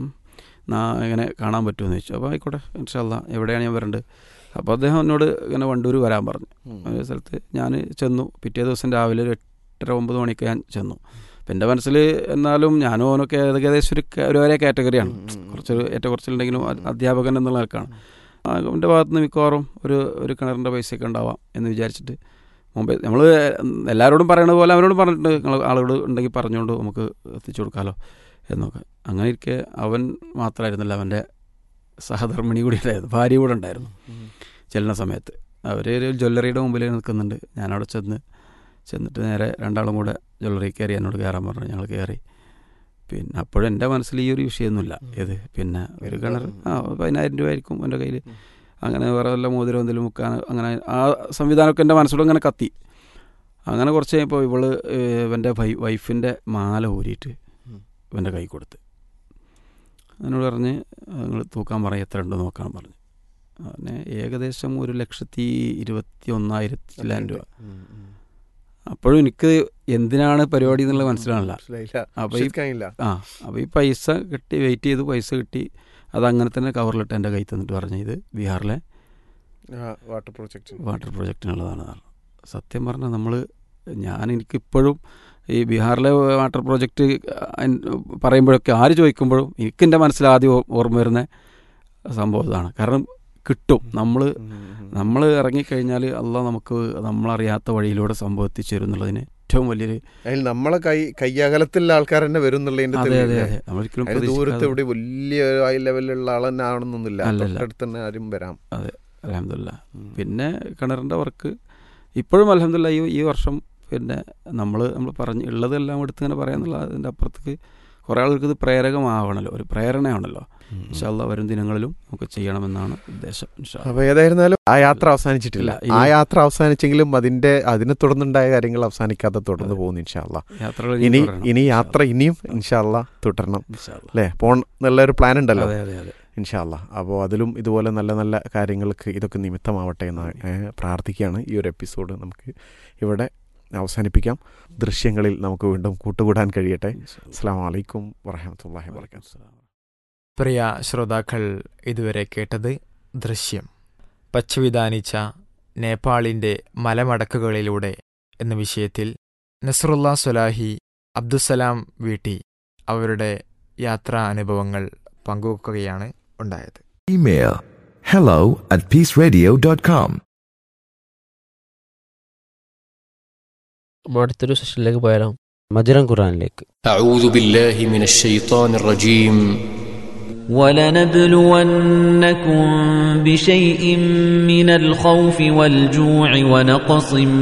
എങ്ങനെ കാണാൻ പറ്റുമെന്ന് ചോദിച്ചു. അപ്പോൾ ആയിക്കോട്ടെ ഇൻഷാ അല്ലാ, എവിടെയാണ് ഞാൻ വരേണ്ടത്? അപ്പോൾ അദ്ദേഹം എന്നോട് ഇങ്ങനെ വണ്ടൂർ വരാൻ പറഞ്ഞു. ഒരു സ്ഥലത്ത് ഞാൻ ചെന്നു. പിറ്റേ ദിവസം രാവിലെ ഒരു 8:30-9 മണിക്ക് ഞാൻ ചെന്നു. അപ്പം എൻ്റെ മനസ്സിൽ എന്നാലും ഞാനും അവനൊക്കെ ഏകദേശം ഒരേ കാറ്റഗറിയാണ്. കുറച്ചൊരു ഏറ്റക്കുറച്ചിലുണ്ടെങ്കിലും അധ്യാപകൻ എന്നുള്ള നിലക്കാണ്. എൻ്റെ ഭാഗത്തുനിന്ന് മിക്കവാറും ഒരു കിണറിൻ്റെ പൈസയൊക്കെ ഉണ്ടാവാം എന്ന് വിചാരിച്ചിട്ട് മുമ്പേ നമ്മൾ എല്ലാവരോടും പറയണ പോലെ അവരോടും പറഞ്ഞിട്ടുണ്ട്, നിങ്ങൾ ആളുകൾ ഉണ്ടെങ്കിൽ പറഞ്ഞുകൊണ്ട് നമുക്ക് എത്തിച്ചു കൊടുക്കാമല്ലോ എന്നൊക്കെ. അങ്ങനെ ഇരിക്കെ അവൻ മാത്രമായിരുന്നില്ല, അവൻ്റെ സഹധർമ്മിണി കൂടി ഉണ്ടായിരുന്നു, ഭാര്യ കൂടെ ഉണ്ടായിരുന്നു. ചെല്ലുന്ന സമയത്ത് അവർ ഒരു ജ്വല്ലറിയുടെ മുമ്പിൽ നിൽക്കുന്നുണ്ട്. ഞാനവിടെ ചെന്നിട്ട് നേരെ 2 ആളും കൂടെ ജ്വല്ലറി കയറി എന്നോട് കയറാൻ പറഞ്ഞു. ഞങ്ങൾ കയറി. പിന്നെ അപ്പോഴും എൻ്റെ മനസ്സിൽ ഈ ഒരു വിഷയമൊന്നുമില്ല. ഇത് പിന്നെ ഒരു കിണർ 10,000 രൂപ ആയിരിക്കും എൻ്റെ കയ്യിൽ. അങ്ങനെ വേറെ വല്ല മോതിരം എന്തെങ്കിലും മുക്കാൻ, അങ്ങനെ ആ സംവിധാനമൊക്കെ എൻ്റെ മനസ്സിലൂടെ അങ്ങനെ കത്തി. അങ്ങനെ കുറച്ച് കഴിഞ്ഞപ്പോൾ ഇവൻ്റെ വൈഫിൻ്റെ മാല ഊരിയിട്ട് ഇവൻ്റെ കൈ കൊടുത്ത് എന്നോട് പറഞ്ഞ് നിങ്ങൾ തൂക്കാൻ പറയും, എത്ര ഉണ്ടോ നോക്കാൻ പറഞ്ഞു. അങ്ങനെ ഏകദേശം 1,21,000 രൂപ. അപ്പോഴും എനിക്ക് എന്തിനാണ് പരിപാടി എന്നുള്ളത് മനസ്സിലാണല്ലോ. അപ്പോൾ ഈ പൈസ കിട്ടി, വെയിറ്റ് ചെയ്ത് പൈസ കിട്ടി. അതങ്ങനെ തന്നെ കവറിലിട്ട് എൻ്റെ കൈ തന്നിട്ട് പറഞ്ഞു ഇത് ബീഹാറിലെ വാട്ടർ പ്രൊജക്റ്റിനുള്ളതാണ്. സത്യം പറഞ്ഞാൽ എനിക്കിപ്പോഴും ഈ ബീഹാറിലെ വാട്ടർ പ്രോജക്റ്റ് പറയുമ്പോഴൊക്കെ ആര് ചോദിക്കുമ്പോഴും എനിക്ക് എൻ്റെ മനസ്സിൽ ആദ്യം ഓർമ്മ വരുന്ന സംഭവം ഇതാണ്. കാരണം കിട്ടും, നമ്മൾ ഇറങ്ങിക്കഴിഞ്ഞാൽ അള്ളാഹ് നമുക്ക് നമ്മളറിയാത്ത വഴിയിലൂടെ സംഭവം എത്തിച്ചു തരും എന്നുള്ളതിന് ഏറ്റവും വലിയൊരു, നമ്മളെ കയ്യകലത്തിലുള്ള ആൾക്കാർ തന്നെ വരും എന്നുള്ളതിൻ്റെ. അതെ, നമ്മളൊരിക്കലും ദൂരത്ത് ഇവിടെ വലിയ ഹൈ ലെവലിലുള്ള ആളെന്നെ ആവണമെന്നൊന്നുമില്ല, അടുത്ത് തന്നെ ആരും വരാം. അതെ, അൽഹംദുലില്ലാ. പിന്നെ കിണറിൻ്റെ വർക്ക് ഇപ്പോഴും അൽഹംദുലില്ലാ ഈ വർഷം പിന്നെ നമ്മൾ പറഞ്ഞ് ഉള്ളതെല്ലാം എടുത്ത് ഇങ്ങനെ പറയാന്നുള്ള അതിൻ്റെ അപ്പുറത്തേക്ക് കുറേ ആളുകൾക്ക് ഇത് പ്രേരകമാവണമല്ലോ, ഒരു പ്രേരണയാണല്ലോ. ഇൻഷാ അല്ലാഹ് വരും ദിനങ്ങളിലും നമുക്ക് ചെയ്യണമെന്നാണ് ഉദ്ദേശം. അപ്പോൾ ഏതായിരുന്നാലും ആ യാത്ര അവസാനിച്ചിട്ടില്ല. ആ യാത്ര അവസാനിച്ചെങ്കിലും അതിനെ തുടർന്നുണ്ടായ കാര്യങ്ങൾ അവസാനിക്കാതെ തുടർന്ന് പോകുന്നു ഇൻഷാ അല്ലാഹ്. ഇനി യാത്ര ഇനിയും ഇൻഷാ അല്ലാഹ് തുടരണം അല്ലേ, പോകണമെന്നുള്ളൊരു പ്ലാൻ ഉണ്ടല്ലോ ഇൻഷാ അല്ലാഹ്. അപ്പോൾ അതിലും ഇതുപോലെ നല്ല നല്ല കാര്യങ്ങൾക്ക് ഇതൊക്കെ നിമിത്തമാവട്ടെ എന്ന് പ്രാർത്ഥിക്കുകയാണ്. ഈ ഒരു എപ്പിസോഡ് നമുക്ക് ഇവിടെ അവസാനിപ്പിക്കാം. ദൃശ്യങ്ങളിൽ നമുക്ക് വീണ്ടും കൂട്ടുകൂടാൻ കഴിയട്ടെ. അസ്സലാമു അലൈക്കും വറഹ്മത്തുള്ളാഹി വബറകാതുഹു. പ്രിയ ശ്രോതാക്കൾ, ഇതുവരെ കേട്ടത് ദൃശ്യം, പച്ചവിധാനിച്ച നേപ്പാളിൻ്റെ മലമടക്കുകളിലൂടെ എന്ന വിഷയത്തിൽ നസ്റുല്ലാ സ്വലാഹി, അബ്ദുസലാം വീട്ടി അവരുടെ യാത്രാ അനുഭവങ്ങൾ പങ്കുവെക്കുകയാണ് ഉണ്ടായത്. Email hello@peaceradio.com. അടുത്തൊരു സെഷനിലേക്ക് പോയാലോ? മജ്‌റൻ ഖുർആനിലേക്ക്. أعوذ بالله من الشيطان الرجيم. ولنبلونكم بشيء من الخوف والجوع ونقص